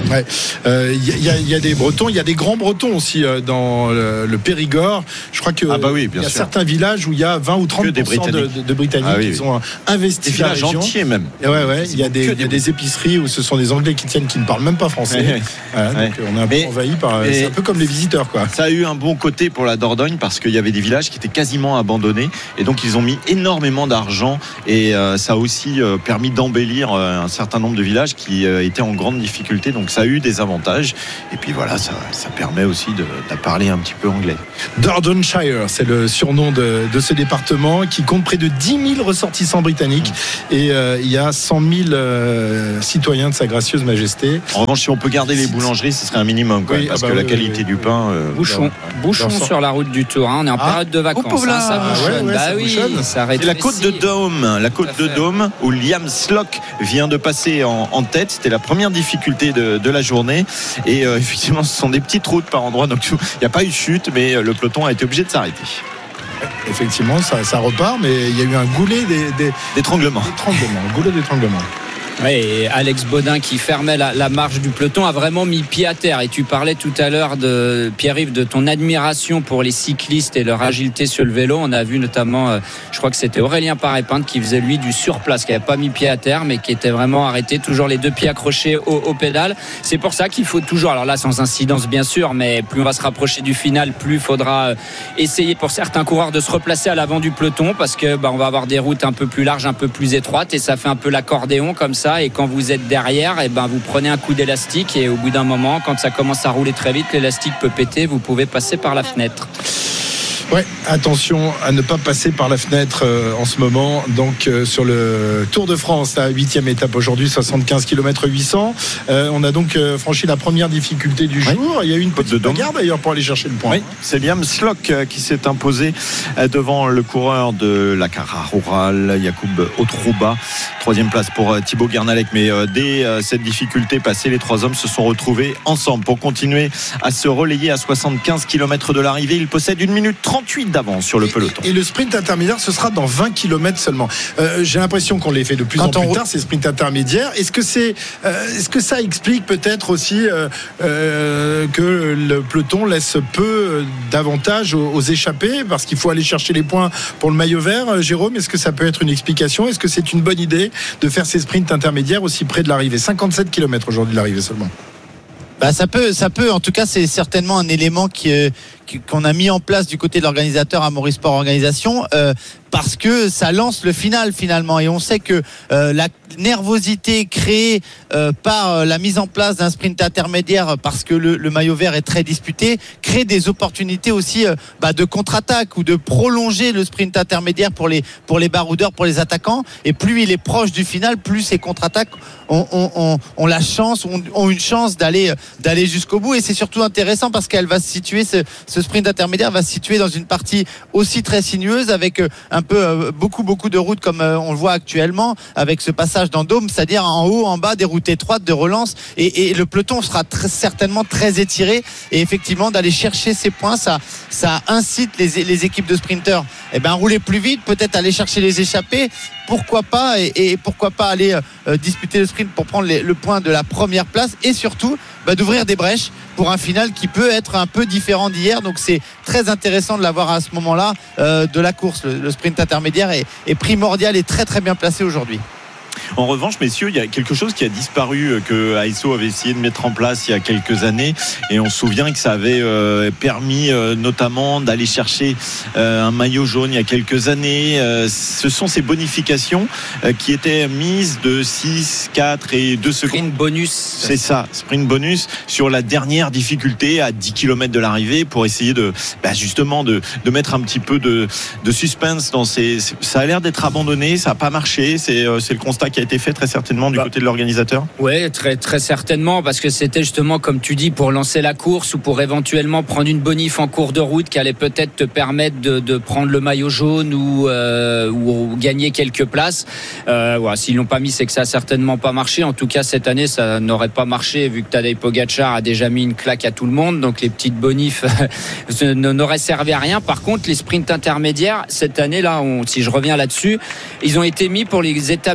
Ouais. Euh, y, a, y a des Bretons, il y a des grands Bretons aussi euh, dans le, le Périgord. Je crois que ah bah oui, bien y a sûr. certains villages où il y a vingt ou trente pour cent de, de, de Britanniques ah oui, qui oui. ont investi des dans la villages région. entiers même. Et ouais, ouais. Il y a des, des, des épiceries où ce sont des Anglais qui tiennent, qui ne parlent même pas français. Ouais, ouais. Voilà, ouais. Donc on est un peu mais, envahi par. C'est un peu comme les visiteurs, quoi. Ça a eu un bon côté pour la Dordogne parce qu'il y avait des villages qui étaient quasiment abandonnés et donc ils ont mis énormément d'argent et euh, ça a aussi euh, permis d'embellir euh, un certain nombre de villages qui euh, étaient en grande difficulté. Donc ça a eu des avantages et puis voilà, ça, ça permet aussi de, de parler un petit peu anglais. Dordogne-shire, c'est le surnom de, de ce département qui compte près de dix mille ressortissants britanniques mmh. et euh, il y a cent mille euh, citoyens de Sa Gracieuse Majesté. En revanche, si on peut garder les boulangeries, ce serait un minimum quoi, oui, parce ah bah que oui, la qualité oui, du pain euh, bouchon, bouchon sur la route du Tour, hein. On est en ah, période de vacances, oh, hein, ça bouchonne. Ouais, ouais, bah ça oui, bouchonne. Ça c'est la côte de Dôme, la côte de Dôme où Liam Slock vient de passer en, en tête. C'était la première difficulté de, de la journée et euh, effectivement, ce sont des petites routes par endroits, donc il n'y a pas eu de chute, mais le peloton a été obligé de s'arrêter. Effectivement, ça, ça repart, mais il y a eu un goulet des, des, d'étranglement. d'étranglement, un goulet d'étranglement. Oui, et Alex Baudin qui fermait la, la marche du peloton a vraiment mis pied à terre. Et tu parlais tout à l'heure de Pierre-Yves de ton admiration pour les cyclistes et leur agilité sur le vélo. On a vu notamment, euh, je crois que c'était Aurélien Paré-Pinte qui faisait lui du surplace, qui n'avait pas mis pied à terre, mais qui était vraiment arrêté, toujours les deux pieds accrochés au, au pédale. C'est pour ça qu'il faut toujours, alors là sans incidence bien sûr, mais plus on va se rapprocher du final, plus il faudra essayer pour certains coureurs de se replacer à l'avant du peloton, parce que bah, on va avoir des routes un peu plus larges, un peu plus étroites, et ça fait un peu l'accordéon comme ça. Et quand vous êtes derrière, et ben vous prenez un coup d'élastique et au bout d'un moment, quand ça commence à rouler très vite, l'élastique peut péter, vous pouvez passer par la fenêtre. Ouais, attention à ne pas passer par la fenêtre euh, en ce moment. Donc euh, sur le Tour de France, la huitième étape aujourd'hui, soixante-quinze kilomètres huit cents. Euh, on a donc euh, franchi la première difficulté du jour. Oui. Il y a eu une petite bagarre d'ailleurs pour aller chercher le point. Oui, c'est Liam Slock qui s'est imposé devant le coureur de la Cara Rural, Yacoub Otrouba. Troisième place pour Thibaut Guernalec. Mais euh, dès euh, cette difficulté passée, les trois hommes se sont retrouvés ensemble pour continuer à se relayer à soixante-quinze kilomètres de l'arrivée. Il possède une minute trente-huit d'avance sur le peloton. Et, et le sprint intermédiaire, ce sera dans vingt kilomètres seulement. Euh, j'ai l'impression qu'on les fait de plus Quand en plus on... tard, ces sprints intermédiaires. Est-ce que, c'est, euh, est-ce que ça explique peut-être aussi euh, euh, que le peloton laisse peu d'avantage aux, aux échappés parce qu'il faut aller chercher les points pour le maillot vert? Jérôme, est-ce que ça peut être une explication? Est-ce que c'est une bonne idée de faire ces sprints intermédiaires aussi près de l'arrivée? cinquante-sept kilomètres aujourd'hui de l'arrivée seulement. Bah ça peut, ça peut. En tout cas, c'est certainement un élément qui, euh, qui, qu'on a mis en place du côté de l'organisateur Amaury Sport Organisation, euh, parce que ça lance le final finalement. Et on sait que euh, la nervosité créée euh, par la mise en place d'un sprint intermédiaire, parce que le, le maillot vert est très disputé, crée des opportunités aussi euh, bah, de contre-attaque ou de prolonger le sprint intermédiaire pour les pour les baroudeurs, pour les attaquants. Et plus il est proche du final, plus ces contre-attaques ont, ont, ont, ont la chance, ont, ont une chance d'aller d'aller jusqu'au bout. Et c'est surtout intéressant parce qu'elle va se situer, ce, ce sprint intermédiaire va se situer dans une partie aussi très sinueuse, avec un peu euh, beaucoup beaucoup de routes comme euh, on le voit actuellement, avec ce passage dans Dôme, c'est-à-dire en haut, en bas, des routes étroites de relance, et, et le peloton sera très, certainement très étiré, et effectivement d'aller chercher ces points, ça, ça incite les, les équipes de sprinteurs eh ben, à rouler plus vite, peut-être aller chercher les échappées, pourquoi pas, et, et pourquoi pas aller euh, disputer le sprint pour prendre les, le point de la première place, et surtout bah, d'ouvrir des brèches pour un final qui peut être un peu différent d'hier. Donc c'est très intéressant de l'avoir à ce moment-là euh, de la course. Le, le sprint intermédiaire est, est primordial et très très bien placé aujourd'hui. En revanche, messieurs, il y a quelque chose qui a disparu, que A S O avait essayé de mettre en place il y a quelques années, et on se souvient que ça avait euh, permis euh, notamment d'aller chercher euh, un maillot jaune il y a quelques années. Euh, ce sont ces bonifications euh, qui étaient mises de six, quatre et deux secondes. Sprint bonus. C'est ça, sprint bonus sur la dernière difficulté à dix kilomètres de l'arrivée, pour essayer de bah justement de, de mettre un petit peu de, de suspense dans ces... Ça a l'air d'être abandonné, ça n'a pas marché, c'est, c'est le constat qui a été fait très certainement du bah, côté de l'organisateur. Oui, très, très certainement, parce que c'était justement, comme tu dis, pour lancer la course ou pour éventuellement prendre une bonif en cours de route qui allait peut-être te permettre de, de prendre le maillot jaune ou, euh, ou, ou gagner quelques places. Euh, ouais, s'ils l'ont pas mis, c'est que ça a certainement pas marché. En tout cas, cette année, ça n'aurait pas marché, vu que Tadej Pogačar a déjà mis une claque à tout le monde, donc les petites bonifs n'auraient servi à rien. Par contre, les sprints intermédiaires, cette année-là, on, si je reviens là-dessus, ils ont été mis pour les étapes dures,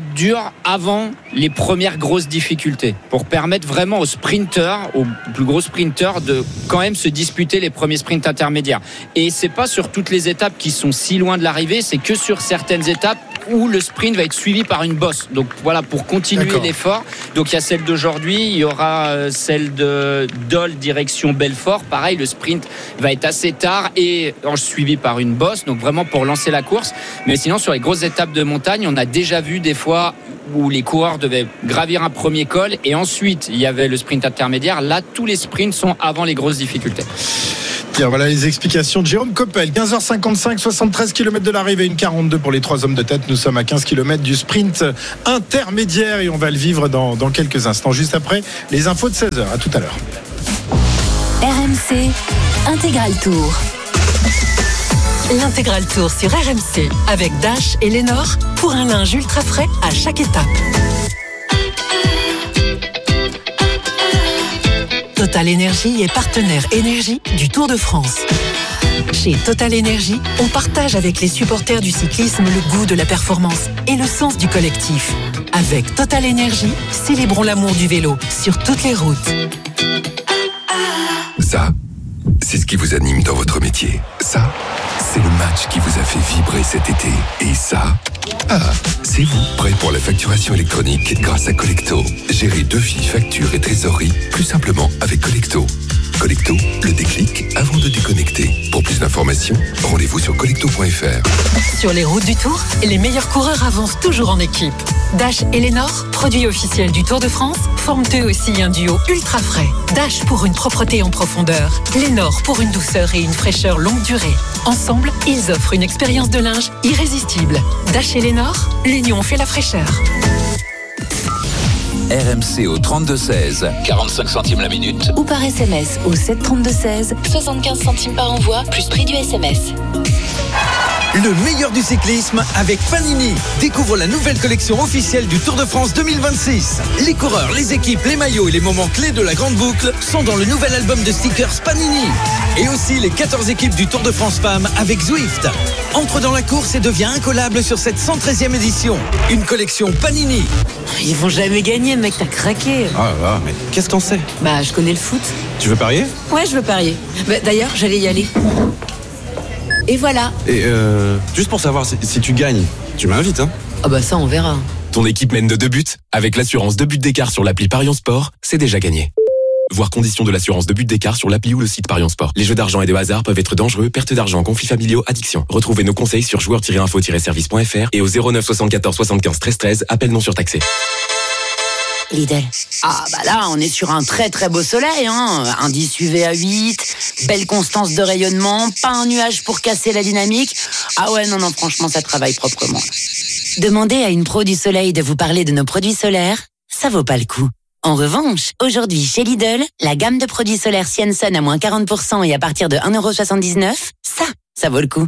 l'effort avant les premières grosses difficultés pour permettre vraiment aux sprinteurs, aux plus gros sprinteurs de quand même se disputer les premiers sprints intermédiaires. Et c'est pas sur toutes les étapes qui sont si loin de l'arrivée, c'est que sur certaines étapes où le sprint va être suivi par une bosse. Donc voilà, pour continuer D'accord. l'effort. Donc il y a celle d'aujourd'hui, il y aura celle de Dole direction Belfort. Pareil, le sprint va être assez tard et suivi par une bosse. Donc vraiment pour lancer la course. Mais sinon sur les grosses étapes de montagne, on a déjà vu des fois où les coureurs devaient gravir un premier col et ensuite il y avait le sprint intermédiaire. Là, tous les sprints sont avant les grosses difficultés. Bien, voilà les explications de Jérôme Coppel. quinze heures cinquante-cinq, soixante-treize kilomètres de l'arrivée, une quarante-deux pour les trois hommes de tête. Nous sommes à quinze kilomètres du sprint intermédiaire et on va le vivre dans, dans quelques instants, juste après les infos de seize heures. À tout à l'heure. R M C Intégral Tour. L'Intégral Tour sur R M C avec Dash et Lénore pour un linge ultra frais à chaque étape. Total Énergie est partenaire énergie du Tour de France. Chez Total Énergie, on partage avec les supporters du cyclisme le goût de la performance et le sens du collectif. Avec Total Énergie, célébrons l'amour du vélo sur toutes les routes. Ça, c'est ce qui vous anime dans votre métier. Ça, c'est le match qui vous a fait vibrer cet été. Et ça, ah, c'est vous, prêt pour la facturation électronique grâce à Collecto. Gérez devis, factures et trésorerie plus simplement avec Collecto. Collecto, le déclic avant de déconnecter. Pour plus d'informations, rendez-vous sur collecto point f r. Sur les routes du Tour, les meilleurs coureurs avancent toujours en équipe. Dash et Lénore, produits officiels du Tour de France, forment eux aussi un duo ultra frais. Dash pour une propreté en profondeur, Lénore pour une douceur et une fraîcheur longue durée. Ensemble, ils offrent une expérience de linge irrésistible. Dash et Lénore, l'union fait la fraîcheur. R M C au trente-deux seize, quarante-cinq centimes la minute. Ou par S M S au sept trente-deux seize, soixante-quinze centimes par envoi, plus prix du S M S. Le meilleur du cyclisme avec Panini. Découvre la nouvelle collection officielle du Tour de France deux mille vingt-six. Les coureurs, les équipes, les maillots et les moments clés de la grande boucle sont dans le nouvel album de stickers Panini. Et aussi les quatorze équipes du Tour de France Femmes avec Zwift. Entre dans la course et deviens incollable sur cette cent treizième édition. Une collection Panini. Ils vont jamais gagner, mec, t'as craqué. Ah là, mais qu'est-ce qu'on sait? Bah, je connais le foot. Tu veux parier? Ouais, je veux parier. Bah, d'ailleurs, j'allais y aller. Et voilà. Et euh, juste pour savoir si, si tu gagnes, tu m'invites, hein? Ah bah ça, on verra. Ton équipe mène de deux buts. Avec l'assurance deux buts d'écart sur l'appli Parion Sport, c'est déjà gagné. Voir conditions de l'assurance de but d'écart sur l'appli ou le site Parion Sport. Les jeux d'argent et de hasard peuvent être dangereux, perte d'argent, conflits familiaux, addiction. Retrouvez nos conseils sur joueurs tiret info tiret service point f r et au zéro neuf soixante-quatorze soixante-quinze treize treize, appel non surtaxé. Lidl. Ah bah là, on est sur un très très beau soleil, hein. Indice U V à huit, belle constance de rayonnement, pas un nuage pour casser la dynamique. Ah ouais, non, non, franchement, ça travaille proprement. Demandez à une pro du soleil de vous parler de nos produits solaires, ça vaut pas le coup. En revanche, aujourd'hui chez Lidl, la gamme de produits solaires Sienson à moins quarante pour cent et à partir de un euro soixante-dix-neuf, ça, ça vaut le coup.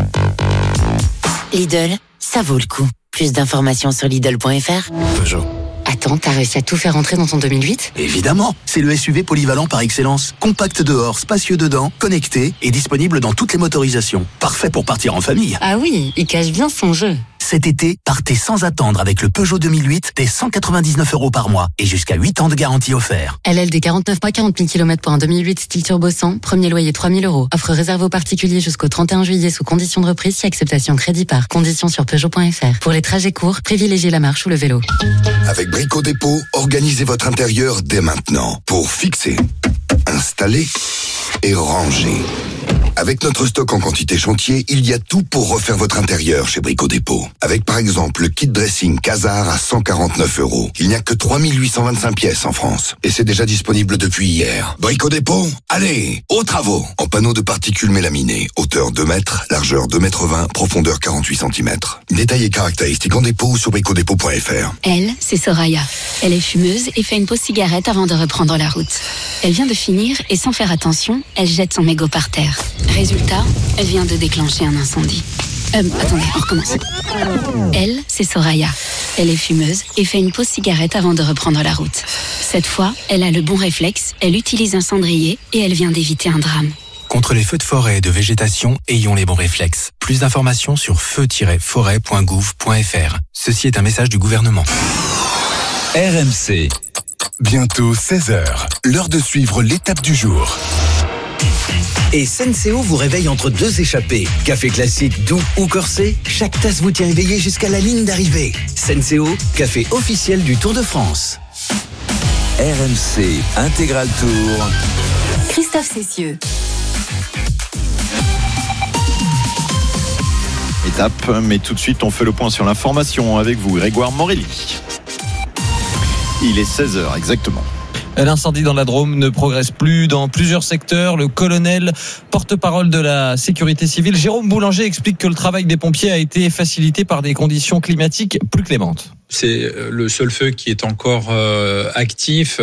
Lidl, ça vaut le coup. Plus d'informations sur Lidl point f r. Peugeot. Attends, t'as réussi à tout faire rentrer dans ton deux mille huit ? Évidemment, c'est le S U V polyvalent par excellence. Compact dehors, spacieux dedans, connecté et disponible dans toutes les motorisations. Parfait pour partir en famille. Ah oui, il cache bien son jeu. Cet été, partez sans attendre avec le Peugeot deux mille huit dès cent quatre-vingt-dix-neuf euros par mois et jusqu'à huit ans de garantie offert. L L D quarante-neuf mois, quarante mille kilomètres pour un deux mille huit style turbo cent, premier loyer trois mille euros. Offre réservée aux particuliers jusqu'au trente et un juillet sous condition de reprise si acceptation crédit par. Conditions sur Peugeot point f r. Pour les trajets courts, privilégiez la marche ou le vélo. Avec Brico Dépôt, organisez votre intérieur dès maintenant pour fixer, installer et ranger. Avec notre stock en quantité chantier, il y a tout pour refaire votre intérieur chez Brico Dépôt. Avec par exemple le kit dressing Casar à cent quarante-neuf euros. Il n'y a que trois mille huit cent vingt-cinq pièces en France. Et c'est déjà disponible depuis hier. Brico Dépôt, allez, aux travaux. En panneaux de particules mélaminées, hauteur deux mètres, largeur deux mètres vingt, profondeur quarante-huit centimètres. Détails et caractéristiques en dépôt ou sur brico dépôt point f r. Elle, c'est Soraya. Elle est fumeuse et fait une pause cigarette avant de reprendre la route. Elle vient de finir et sans faire attention, elle jette son mégot par terre. Résultat, elle vient de déclencher un incendie. Euh, attendez, on recommence. Elle, c'est Soraya. Elle est fumeuse et fait une pause cigarette avant de reprendre la route. Cette fois, elle a le bon réflexe, elle utilise un cendrier et elle vient d'éviter un drame. Contre les feux de forêt et de végétation, ayons les bons réflexes. Plus d'informations sur feu tiret forêt point gouv point f r. Ceci est un message du gouvernement. R M C. Bientôt seize heures, l'heure de suivre l'étape du jour. Et Senseo vous réveille entre deux échappées. Café classique, doux ou corsé, chaque tasse vous tient éveillé jusqu'à la ligne d'arrivée. Senseo, café officiel du Tour de France. R M C Intégral Tour. Christophe Cessieux. Étape, mais tout de suite on fait le point sur l'information avec vous, Grégoire Morelli. Il est seize heures exactement. L'incendie dans la Drôme ne progresse plus dans plusieurs secteurs. Le colonel, porte-parole de la sécurité civile, Jérôme Boulanger, explique que le travail des pompiers a été facilité par des conditions climatiques plus clémentes. C'est le seul feu qui est encore euh, actif.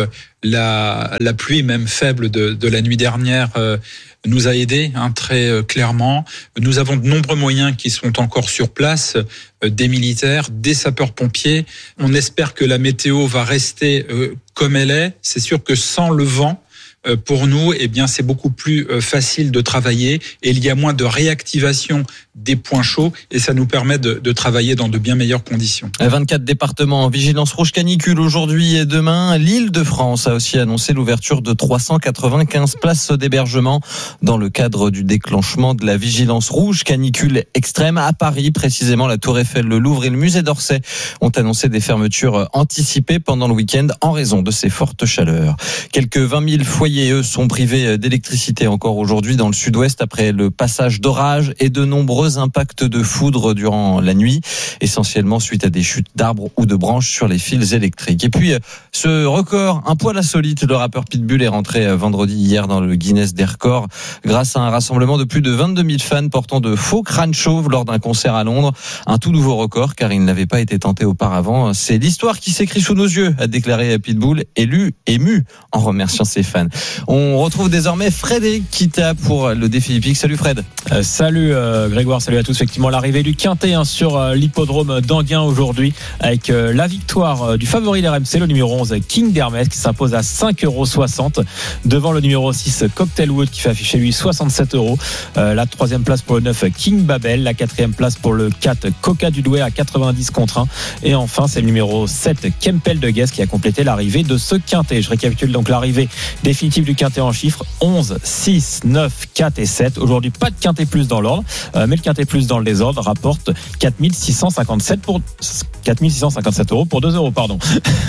La, la pluie, même faible de, de la nuit dernière, euh, nous a aidés hein, très euh, clairement. Nous avons de nombreux moyens qui sont encore sur place, euh, des militaires, des sapeurs-pompiers. On espère que la météo va rester euh, comme elle est. C'est sûr que sans le vent, euh, pour nous, eh bien, c'est beaucoup plus euh, facile de travailler et il y a moins de réactivation des points chauds et ça nous permet de, de travailler dans de bien meilleures conditions. vingt-quatre départements en vigilance rouge canicule aujourd'hui et demain. L'Île-de-France a aussi annoncé l'ouverture de trois cent quatre-vingt-quinze places d'hébergement dans le cadre du déclenchement de la vigilance rouge canicule extrême. À Paris, précisément, la Tour Eiffel, le Louvre et le musée d'Orsay ont annoncé des fermetures anticipées pendant le week-end en raison de ces fortes chaleurs. Quelques vingt mille foyers, eux, sont privés d'électricité encore aujourd'hui dans le sud-ouest après le passage d'orages et de nombreux impacts de foudre durant la nuit, essentiellement suite à des chutes d'arbres ou de branches sur les fils électriques. Et puis, ce record, un poil insolite, le rappeur Pitbull est rentré vendredi hier dans le Guinness des records grâce à un rassemblement de plus de vingt-deux mille fans portant de faux crânes chauves lors d'un concert à Londres. Un tout nouveau record car il n'avait pas été tenté auparavant. C'est l'histoire qui s'écrit sous nos yeux, a déclaré Pitbull, élu, ému en remerciant ses fans. On retrouve désormais Frédéric Kita pour le défi hippique. Salut Fred. Euh, salut euh, Grégoire. Salut à tous. Effectivement, l'arrivée du Quintet hein, sur euh, l'hippodrome d'Anguin aujourd'hui avec euh, la victoire euh, du favori de R M C, le numéro onze King d'Hermès qui s'impose à cinq euros soixante devant le numéro six Cocktailwood qui fait afficher lui soixante-sept euros. Euh, la troisième place pour le neuf King Babel, la quatrième place pour le quatre Coca du Douai à quatre-vingt-dix contre un et enfin c'est le numéro sept Kempel de Guest qui a complété l'arrivée de ce Quintet. Je récapitule donc l'arrivée définitive du Quintet en chiffres onze, six, neuf, quatre et sept. Aujourd'hui pas de Quintet plus dans l'ordre euh, mais le Quintet plus dans le désordre rapporte quatre mille six cent cinquante-sept pour quatre mille six cent cinquante-sept euros pour deux euros pardon.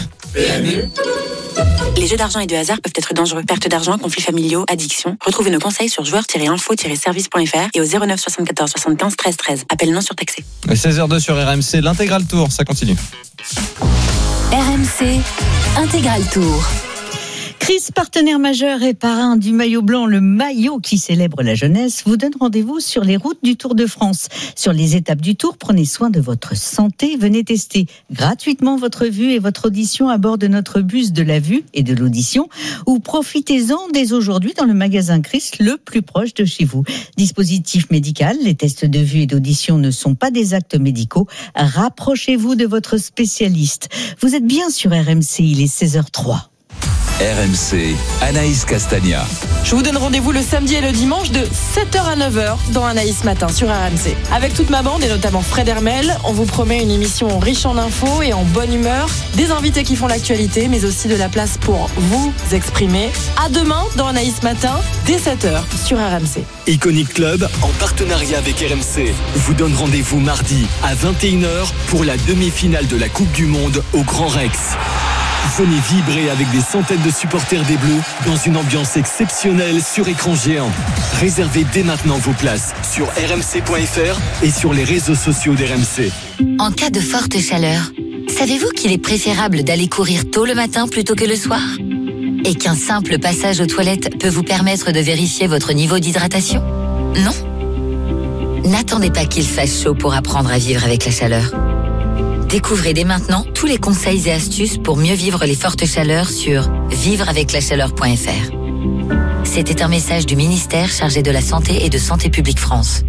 Les jeux d'argent et de hasard peuvent être dangereux. Perte d'argent, conflits familiaux, addiction. Retrouvez nos conseils sur joueurs tiret info tiret service point f r et au zéro neuf soixante-quatorze soixante-quinze treize treize. Appel non surtaxé. seize heures deux sur R M C, l'intégral tour, ça continue. R M C Intégral Tour. Chris, partenaire majeur et parrain du maillot blanc, le maillot qui célèbre la jeunesse, vous donne rendez-vous sur les routes du Tour de France. Sur les étapes du Tour, prenez soin de votre santé. Venez tester gratuitement votre vue et votre audition à bord de notre bus de la vue et de l'audition, ou profitez-en dès aujourd'hui dans le magasin Chris le plus proche de chez vous. Dispositif médical, les tests de vue et d'audition ne sont pas des actes médicaux. Rapprochez-vous de votre spécialiste. Vous êtes bien sur R M C, il est seize heures trois. R M C, Anaïs Castagna. Je vous donne rendez-vous le samedi et le dimanche de sept heures à neuf heures dans Anaïs Matin sur R M C. Avec toute ma bande et notamment Fred Hermel, on vous promet une émission riche en infos et en bonne humeur, des invités qui font l'actualité, mais aussi de la place pour vous exprimer. À demain dans Anaïs Matin, dès sept heures sur R M C. Iconic Club, en partenariat avec R M C, vous donne rendez-vous mardi à vingt et une heures pour la demi-finale de la Coupe du Monde au Grand Rex. Venez vibrer avec des centaines de supporters des Bleus dans une ambiance exceptionnelle sur écran géant. Réservez dès maintenant vos places sur r m c point f r et sur les réseaux sociaux d'R M C. En cas de forte chaleur, savez-vous qu'il est préférable d'aller courir tôt le matin plutôt que le soir ? Et qu'un simple passage aux toilettes peut vous permettre de vérifier votre niveau d'hydratation ? Non ? N'attendez pas qu'il fasse chaud pour apprendre à vivre avec la chaleur. Découvrez dès maintenant tous les conseils et astuces pour mieux vivre les fortes chaleurs sur vivre avec la chaleur point f r. C'était un message du ministère chargé de la Santé et de Santé publique France.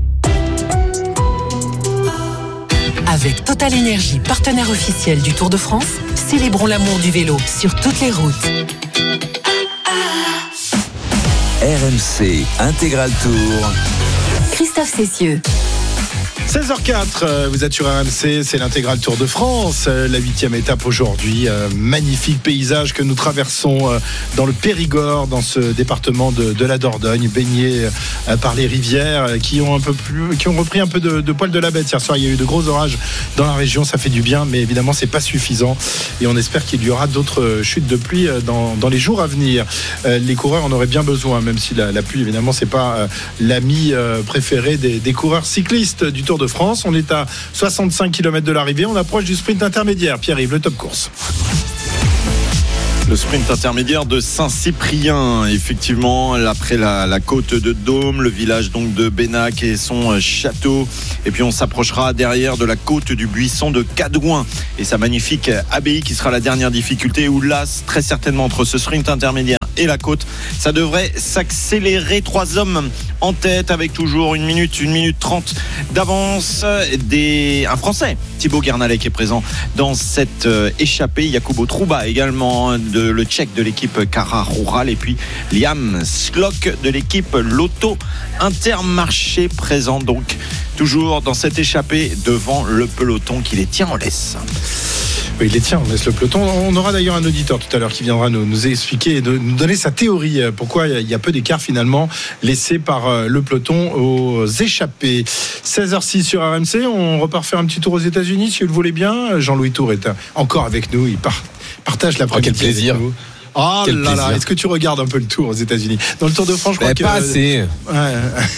Avec Total Énergie, partenaire officiel du Tour de France, célébrons l'amour du vélo sur toutes les routes. R R M C Intégral Tour. Christophe Cessieux. seize heures quatre, vous êtes sur R M C, c'est l'intégral Tour de France, la huitième étape aujourd'hui. Magnifique paysage que nous traversons dans le Périgord, dans ce département de, de la Dordogne, baigné par les rivières qui ont un peu plus, qui ont repris un peu de, de poil de la bête. Hier soir, il y a eu de gros orages dans la région, ça fait du bien, mais évidemment, c'est pas suffisant. Et on espère qu'il y aura d'autres chutes de pluie dans, dans les jours à venir. Les coureurs en auraient bien besoin, même si la, la pluie, évidemment, c'est pas l'ami préféré des, des coureurs cyclistes du Tour de France. On est à soixante-cinq kilomètres de l'arrivée. On approche du sprint intermédiaire. Pierre-Yves, le top course. Le sprint intermédiaire de Saint-Cyprien, effectivement, après la, la côte de Dôme, le village donc de Bénac et son château. Et puis on s'approchera derrière de la côte du buisson de Cadouin et sa magnifique abbaye qui sera la dernière difficulté, où là, très certainement entre ce sprint intermédiaire et la côte, ça devrait s'accélérer. Trois hommes en tête avec toujours une minute, une minute trente d'avance. Des... Un Français, Thibaut Guernalec, qui est présent dans cette euh, échappée. Jacobo Trouba également, de, le Tchèque de l'équipe Cara Rural. Et puis Liam Slok de l'équipe Lotto Intermarché, présent donc toujours dans cette échappée devant le peloton qui les tient en laisse. Oui, il les tient, on laisse le peloton. On aura d'ailleurs un auditeur tout à l'heure qui viendra nous, nous expliquer et de, nous donner sa théorie. Pourquoi il y a peu d'écart finalement laissé par le peloton aux échappés. seize heures six sur R M C. On repart faire un petit tour aux États-Unis si vous le voulez bien. Jean-Louis Tour est encore avec nous. Il part, partage l'après-midi. Oh, quel plaisir. Oh Quel là là, plaisir. est-ce que tu regardes un peu le tour aux États-Unis? Dans le Tour de France, je crois Mais que. pas assez. Ouais.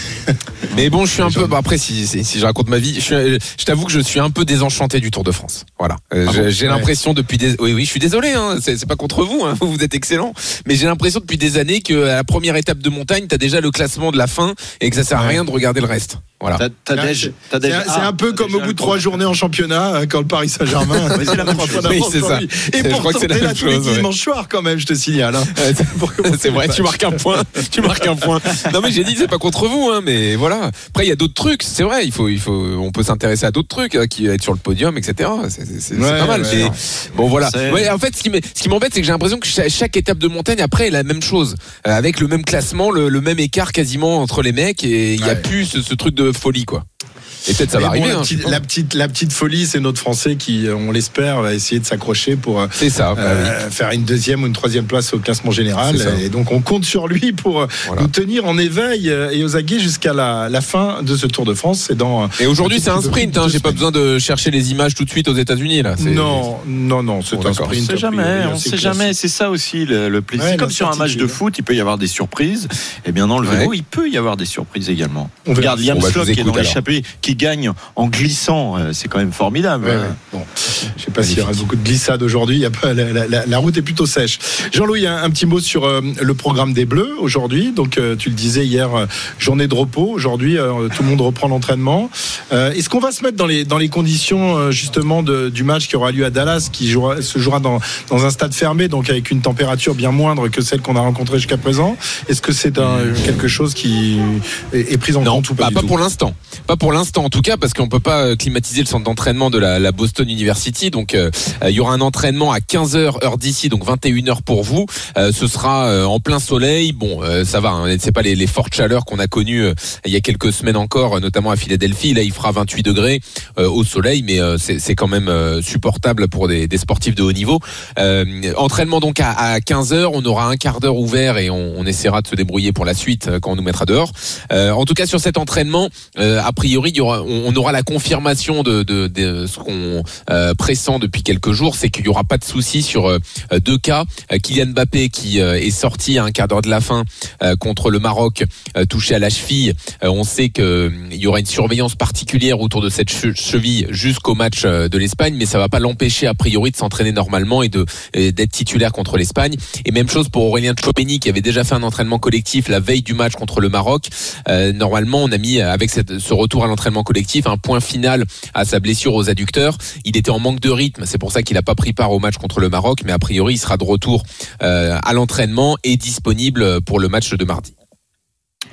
Mais bon, je suis un peu. Bah après, si, si, si je raconte ma vie, je, suis, je t'avoue que je suis un peu désenchanté du Tour de France. Voilà. Euh, Ah j'ai bon, j'ai ouais. l'impression depuis des. Oui, oui, je suis désolé. Hein, c'est, c'est pas contre vous. Hein, vous êtes excellents. Mais j'ai l'impression depuis des années que à la première étape de montagne, t'as déjà le classement de la fin et que ça sert à rien de regarder le reste. Voilà. T'as, t'as C'est, déjà, t'as c'est déjà, un, c'est un ah, peu t'as comme au déjà bout le de trois temps. journées en championnat, quand le Paris Saint-Germain. Oui, c'est la même chose. Oui, c'est ça. Et Je crois pourtant, que c'est la t'es là même tous les chose, ouais. dimanches soirs quand même, je te signale. Hein. C'est vrai, tu marques un point. Tu marques un point. Non mais j'ai dit c'est pas contre vous, hein, mais voilà. Après il y a d'autres trucs, c'est vrai. Il faut, il faut, on peut s'intéresser à d'autres trucs, hein, qui être sur le podium, et cetera. C'est, c'est, c'est Ouais, pas mal. ouais, mais ouais. bon voilà. C'est- Ouais, en fait, ce qui, m'est- ce qui m'embête, c'est que j'ai l'impression que chaque, chaque étape de montagne après est la même chose, euh, avec le même classement, le, le même écart quasiment entre les mecs, et il y a Ouais. plus ce, ce truc de folie, quoi. Et peut-être ça Mais va bon, arriver. la, hein, petite, je pense. la, petite, la petite folie, c'est notre Français qui, on l'espère, va essayer de s'accrocher pour C'est ça. bah euh, oui. faire une deuxième ou une troisième place au classement général. C'est ça. Et donc on compte sur lui pour Voilà. nous tenir en éveil et aux aguets jusqu'à la, la fin de ce Tour de France. C'est dans Et aujourd'hui, un c'est tout un petit peu plus sprint. de Hein, deux j'ai pas semaines. besoin de chercher les images tout de suite aux États-Unis là. C'est- Non, non, non, c'est Bon, un d'accord. sprint. On sait a priori, jamais, on assez sait classique. jamais. C'est ça aussi le, le plaisir. Ouais, C'est comme sur un match de l'incertitude. foot, il peut y avoir des surprises. Et bien dans le vélo, Ouais. il peut y avoir des surprises également. On verra. Regarde Liam Bon, bah, je Slok vous qui est écoute, dans alors. l'échappée, qui gagne en glissant. Euh, C'est quand même formidable. Ouais, ouais. Bon, je sais pas s'il y aura beaucoup de glissades aujourd'hui. Il y a pas, la, la- la- la route est plutôt sèche. Jean-Louis, un, un petit mot sur euh, le programme des Bleus aujourd'hui. Donc, euh, tu le disais hier, euh, journée de repos. Aujourd'hui, euh, tout le monde reprend l'entraînement. Euh, est-ce qu'on va se mettre dans les dans les conditions euh, justement de, du match qui aura lieu à Dallas, qui jouera, se jouera dans dans un stade fermé, donc avec une température bien moindre que celle qu'on a rencontrée jusqu'à présent? Est-ce que c'est un, quelque chose qui est, est pris en Non, compte ou pas bah, du pas tout pour l'instant. Pas pour l'instant en tout cas, parce qu'on peut pas euh, climatiser le centre d'entraînement de la, la Boston University. Donc euh, euh, il y aura un entraînement à quinze heures heure d'ici, donc vingt et une heures pour vous. Euh, ce sera euh, en plein soleil. Bon, euh, ça va. Hein, c'est pas les, les fortes chaleurs qu'on a connues euh, il y a quelques semaines encore, euh, notamment à Philadelphie. Là, il fera vingt-huit degrés euh, au soleil, mais euh, c'est, c'est quand même euh, supportable pour des, des sportifs de haut niveau. Euh, entraînement donc à, à quinze heures. On aura un quart d'heure ouvert et on, on essaiera de se débrouiller pour la suite euh, quand on nous mettra dehors. Euh, en tout cas, sur cet entraînement, euh, a priori, il y aura, on, on aura la confirmation de, de, de ce qu'on euh, pressent depuis quelques jours, c'est qu'il y aura pas de souci sur euh, deux cas. Euh, Kylian Mbappé qui euh, est sorti à un quart d'heure de la fin euh, contre le Maroc, euh, touché à la cheville. Euh, on sait que euh, il y aura une surveillance particulière autour de cette che- cheville jusqu'au match euh, de l'Espagne, mais ça va pas l'empêcher a priori de s'entraîner normalement et de et d'être titulaire contre l'Espagne. Et même chose pour Aurélien Tchouameni qui avait déjà fait un entraînement collectif la veille du match contre le Maroc. Euh, normalement, on a mis avec cette, ce retour à l'entraînement collectif un point final à sa blessure aux adducteurs. Il était en manque de rythme, c'est pour ça qu'il n'a pas pris part au match contre le Maroc, mais a priori il sera de retour euh, à l'entraînement et disponible pour le match de mardi.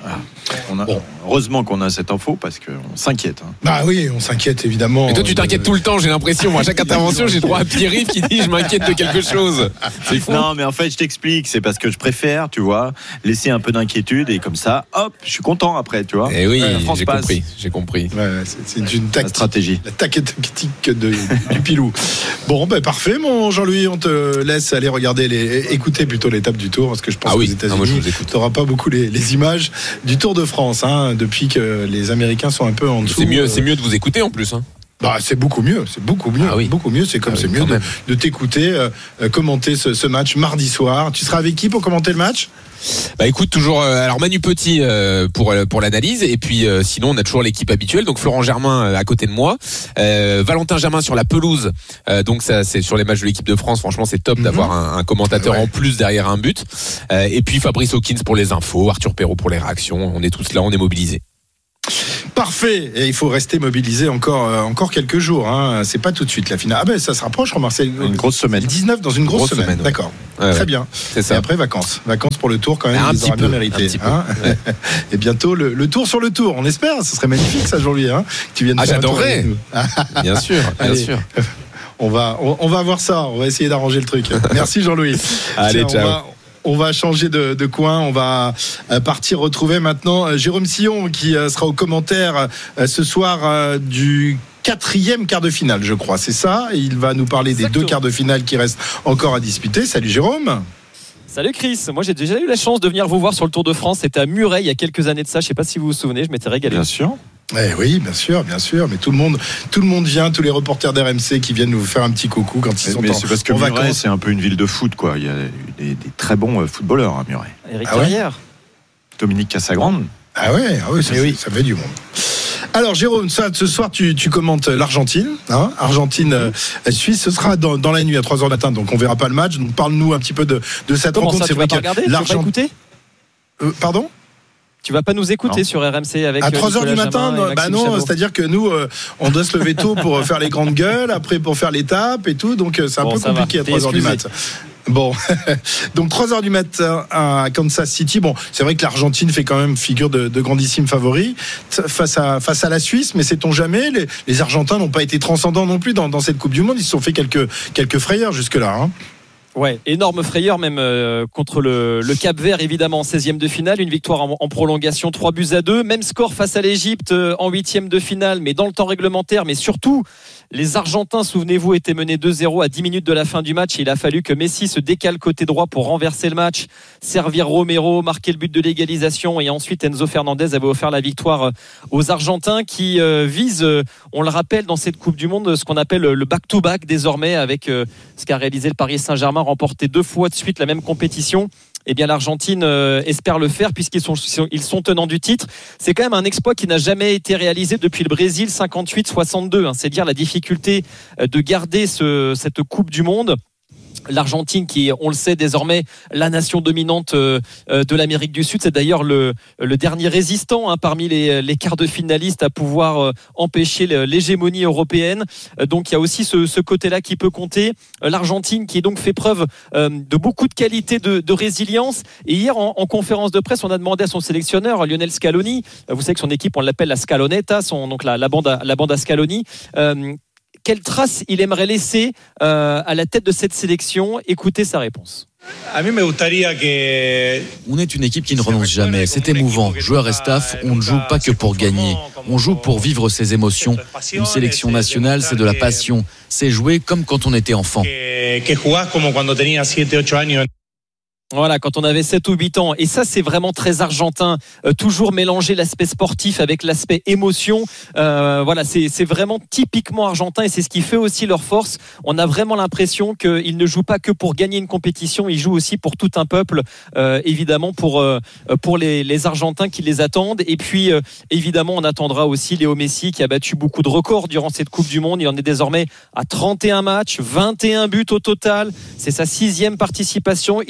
On a, bon. Heureusement qu'on a cette info parce qu'on s'inquiète. Hein. Bah oui, on s'inquiète évidemment. Et toi, tu t'inquiètes euh... tout le temps, j'ai l'impression. Moi, à chaque intervention, j'ai droit à Pierre-Yves qui dit je m'inquiète de quelque chose. C'est fou. Non, mais en fait, je t'explique. C'est parce que je préfère, tu vois, laisser un peu d'inquiétude et comme ça, hop, je suis content après, tu vois. Et oui, ouais, j'ai passe. compris. J'ai compris. Ouais, c'est, c'est une tactique, stratégie. La tactique de, du pilou. Bon, ben bah, parfait, mon Jean-Louis. On te laisse aller regarder, les, écouter plutôt l'étape du Tour parce que je pense ah oui. qu'aux États-Unis, tu n'auras pas beaucoup les, les images du Tour de France. Hein, depuis que les Américains sont un peu en dessous. C'est mieux, euh... c'est mieux de vous écouter en plus. Hein. Bah, c'est beaucoup mieux, c'est beaucoup mieux, ah oui. beaucoup mieux. C'est comme ah oui, c'est mieux de, de t'écouter euh, commenter ce, ce match mardi soir. Tu seras avec qui pour commenter le match? Bah écoute, toujours euh, alors Manu Petit euh, pour pour l'analyse et puis euh, sinon on a toujours l'équipe habituelle, donc Florent Germain euh, à côté de moi, euh, Valentin Germain sur la pelouse, euh, donc ça c'est sur les matchs de l'équipe de France, franchement c'est top mm-hmm. d'avoir un, un commentateur ouais. en plus derrière un but, euh, et puis Fabrice Hawkins pour les infos, Arthur Perrault pour les réactions, on est tous là, on est mobilisés. Parfait, et il faut rester mobilisé encore euh, encore quelques jours. Hein. C'est pas tout de suite la finale. Ah ben ça se rapproche, remarque. C'est une grosse semaine. dix-neuf dans une grosse, grosse semaine. semaine ouais. D'accord. Ouais, Très ouais. bien. C'est ça. Et après vacances, vacances pour le Tour quand même. Un ils petit peu. Bien mérité. Hein ouais. Et bientôt le, le Tour sur le Tour. On espère. Ce serait magnifique ça, Jean-Louis. Hein, tu viennes. Ah j'adorerais. Bien sûr, bien Allez. sûr. On va on, on va voir ça. On va essayer d'arranger le truc. Merci Jean-Louis. Allez, Tiens, ciao. On va, On va changer de, de coin, on va partir retrouver maintenant Jérôme Sillon qui sera au commentaire ce soir du quatrième quart de finale, je crois, c'est ça. Et il va nous parler Exactement. des deux quarts de finale qui restent encore à disputer. Salut Jérôme. Salut Chris, moi j'ai déjà eu la chance de venir vous voir sur le Tour de France, c'était à Muret il y a quelques années de ça, je sais pas si vous vous souvenez, je m'étais régalé. Bien sûr. Eh oui, bien sûr, bien sûr, mais tout le monde, tout le monde vient, tous les reporters d'R M C qui viennent nous faire un petit coucou quand ils sont mais en, c'est parce que en Muret, vacances. C'est un peu une ville de foot, quoi. Il y a des, des très bons footballeurs à Muret. Eric ah Carrière, ouais Dominique Cassagrande. Ah ouais, ah ouais, ça, oui, ça fait du monde. Alors Jérôme, ça, ce soir tu, tu commentes l'Argentine, hein, Argentine euh, Suisse. Ce sera dans, dans la nuit à trois heures du matin, donc on verra pas le match. Donc parle-nous un petit peu de, de cette Comment rencontre. Ça, c'est vrai que l'Argentine. Euh, pardon. Tu vas pas nous écouter non. sur R M C avec à trois heures du matin. Non, bah non, Chabot. C'est-à-dire que nous, euh, on doit se lever tôt pour faire les grandes gueules, après pour faire l'étape et tout, donc c'est un bon, peu compliqué va. à trois heures du matin. Bon, donc trois heures du matin à Kansas City. Bon, c'est vrai que l'Argentine fait quand même figure de, de grandissime favori face à face à la Suisse, mais sait-on jamais, les, les Argentins n'ont pas été transcendants non plus dans, dans cette Coupe du Monde. Ils se sont fait quelques quelques frayeurs jusque-là. Hein. Ouais, énorme frayeur même euh, contre le, le Cap-Vert évidemment en seizième de finale, une victoire en, en prolongation, trois buts à deux, même score face à l'Égypte euh, en huitième de finale, mais dans le temps réglementaire, mais surtout les Argentins, souvenez-vous, étaient menés deux zéro à dix minutes de la fin du match et il a fallu que Messi se décale côté droit pour renverser le match, servir Romero, marquer le but de l'égalisation et ensuite Enzo Fernandez avait offert la victoire aux Argentins qui euh, visent, euh, on le rappelle dans cette Coupe du Monde, ce qu'on appelle le back-to-back désormais avec euh, ce qu'a réalisé le Paris Saint-Germain, remporté deux fois de suite la même compétition. Eh bien l'Argentine euh, espère le faire puisqu'ils sont, ils sont tenants du titre. C'est quand même un exploit qui n'a jamais été réalisé depuis le Brésil cinquante-huit soixante-deux. Hein. C'est dire la difficulté de garder ce, cette Coupe du Monde. L'Argentine qui, on le sait désormais, la nation dominante euh, de l'Amérique du Sud, c'est d'ailleurs le, le dernier résistant hein, parmi les, les quarts de finalistes à pouvoir euh, empêcher l'hégémonie européenne. Euh, donc il y a aussi ce, ce côté-là qui peut compter. Euh, L'Argentine qui donc fait preuve euh, de beaucoup de qualité de, de résilience. Et hier en, en conférence de presse, on a demandé à son sélectionneur Lionel Scaloni, euh, vous savez que son équipe on l'appelle la Scaloneta, son, donc la, la bande à, la bande à Scaloni. Euh, Quelle trace il aimerait laisser euh, à la tête de cette sélection? Écoutez sa réponse. On est une équipe qui ne renonce jamais. C'est émouvant. Joueurs et staff, on ne joue pas que pour gagner. On joue pour vivre ses émotions. Une sélection nationale, c'est de la passion. C'est jouer comme quand on était enfant. Voilà, quand on avait sept ou huit ans. Et ça, c'est vraiment très argentin. Euh, toujours mélanger l'aspect sportif avec l'aspect émotion. Euh, voilà, c'est, c'est vraiment typiquement argentin et c'est ce qui fait aussi leur force. On a vraiment l'impression qu'ils ne jouent pas que pour gagner une compétition, ils jouent aussi pour tout un peuple, euh, évidemment pour, euh, pour les, les Argentins qui les attendent. Et puis, euh, évidemment, on attendra aussi Léo Messi qui a battu beaucoup de records durant cette Coupe du Monde. Il en est désormais à trente et un matchs, vingt et un buts au total. C'est sa sixième participation. Il a marqué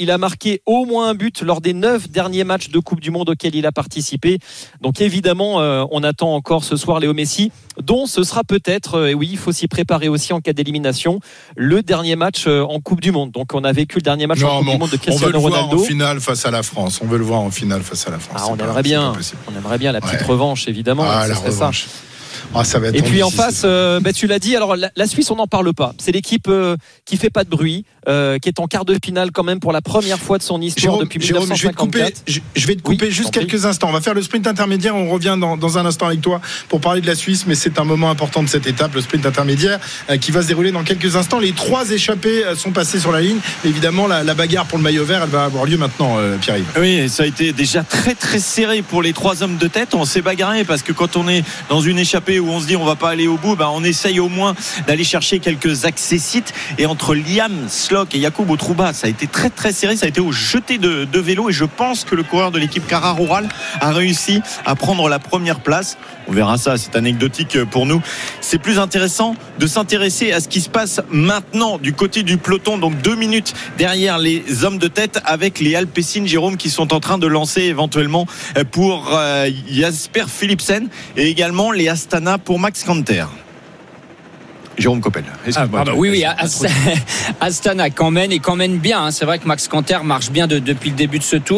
marqué au moins un but lors des neuf derniers matchs de Coupe du Monde auxquels il a participé. Donc évidemment, euh, on attend encore ce soir Léo Messi, dont ce sera peut-être, euh, et oui, il faut s'y préparer aussi en cas d'élimination, le dernier match euh, en Coupe du Monde. Donc on a vécu le dernier match non, en Coupe bon, du Monde de Cristiano Ronaldo. On veut le Ronaldo. voir en finale face à la France. On veut le voir en finale face à la France. Ah, on aimerait bien, on aimerait bien la petite ouais. revanche, évidemment. Ah, la revanche. Ça. Ah, ça va être et puis en difficile. face, euh, bah, tu l'as dit, alors la, la Suisse, on n'en parle pas. C'est l'équipe euh, qui fait pas de bruit, euh, qui est en quart de finale quand même pour la première fois de son histoire Jérôme, depuis Jérôme, dix-neuf cent cinquante-quatre. je vais te couper, je, je vais te couper oui, juste quelques instants. On va faire le sprint intermédiaire. On revient dans, dans un instant avec toi pour parler de la Suisse, mais c'est un moment important de cette étape, le sprint intermédiaire, euh, qui va se dérouler dans quelques instants. Les trois échappés euh, sont passés sur la ligne. Évidemment, la, la bagarre pour le maillot vert, elle va avoir lieu maintenant, euh, Pierre-Yves. Oui, ça a été déjà très très serré pour les trois hommes de tête. On s'est bagarré parce que quand on est dans une échappée où on se dit on va pas aller au bout, ben on essaye au moins d'aller chercher quelques accessites. Et entre Liam Slock et Jakub Outrouba, ça a été très très serré. Ça a été au jeté de, de vélo. Et je pense que le coureur de l'équipe Cara Rural a réussi à prendre la première place. On verra ça, c'est anecdotique pour nous. C'est plus intéressant de s'intéresser à ce qui se passe maintenant du côté du peloton. Donc deux minutes derrière les hommes de tête avec les Alpecin, Jérôme, qui sont en train de lancer éventuellement pour euh, Jasper Philipsen et également les Astana pour Max Kanter. Jérôme Coppel. Ah, pardon, oui, oui, Astana quand mène et quand mène bien. Hein. C'est vrai que Max Kanter marche bien de, depuis le début de ce tour.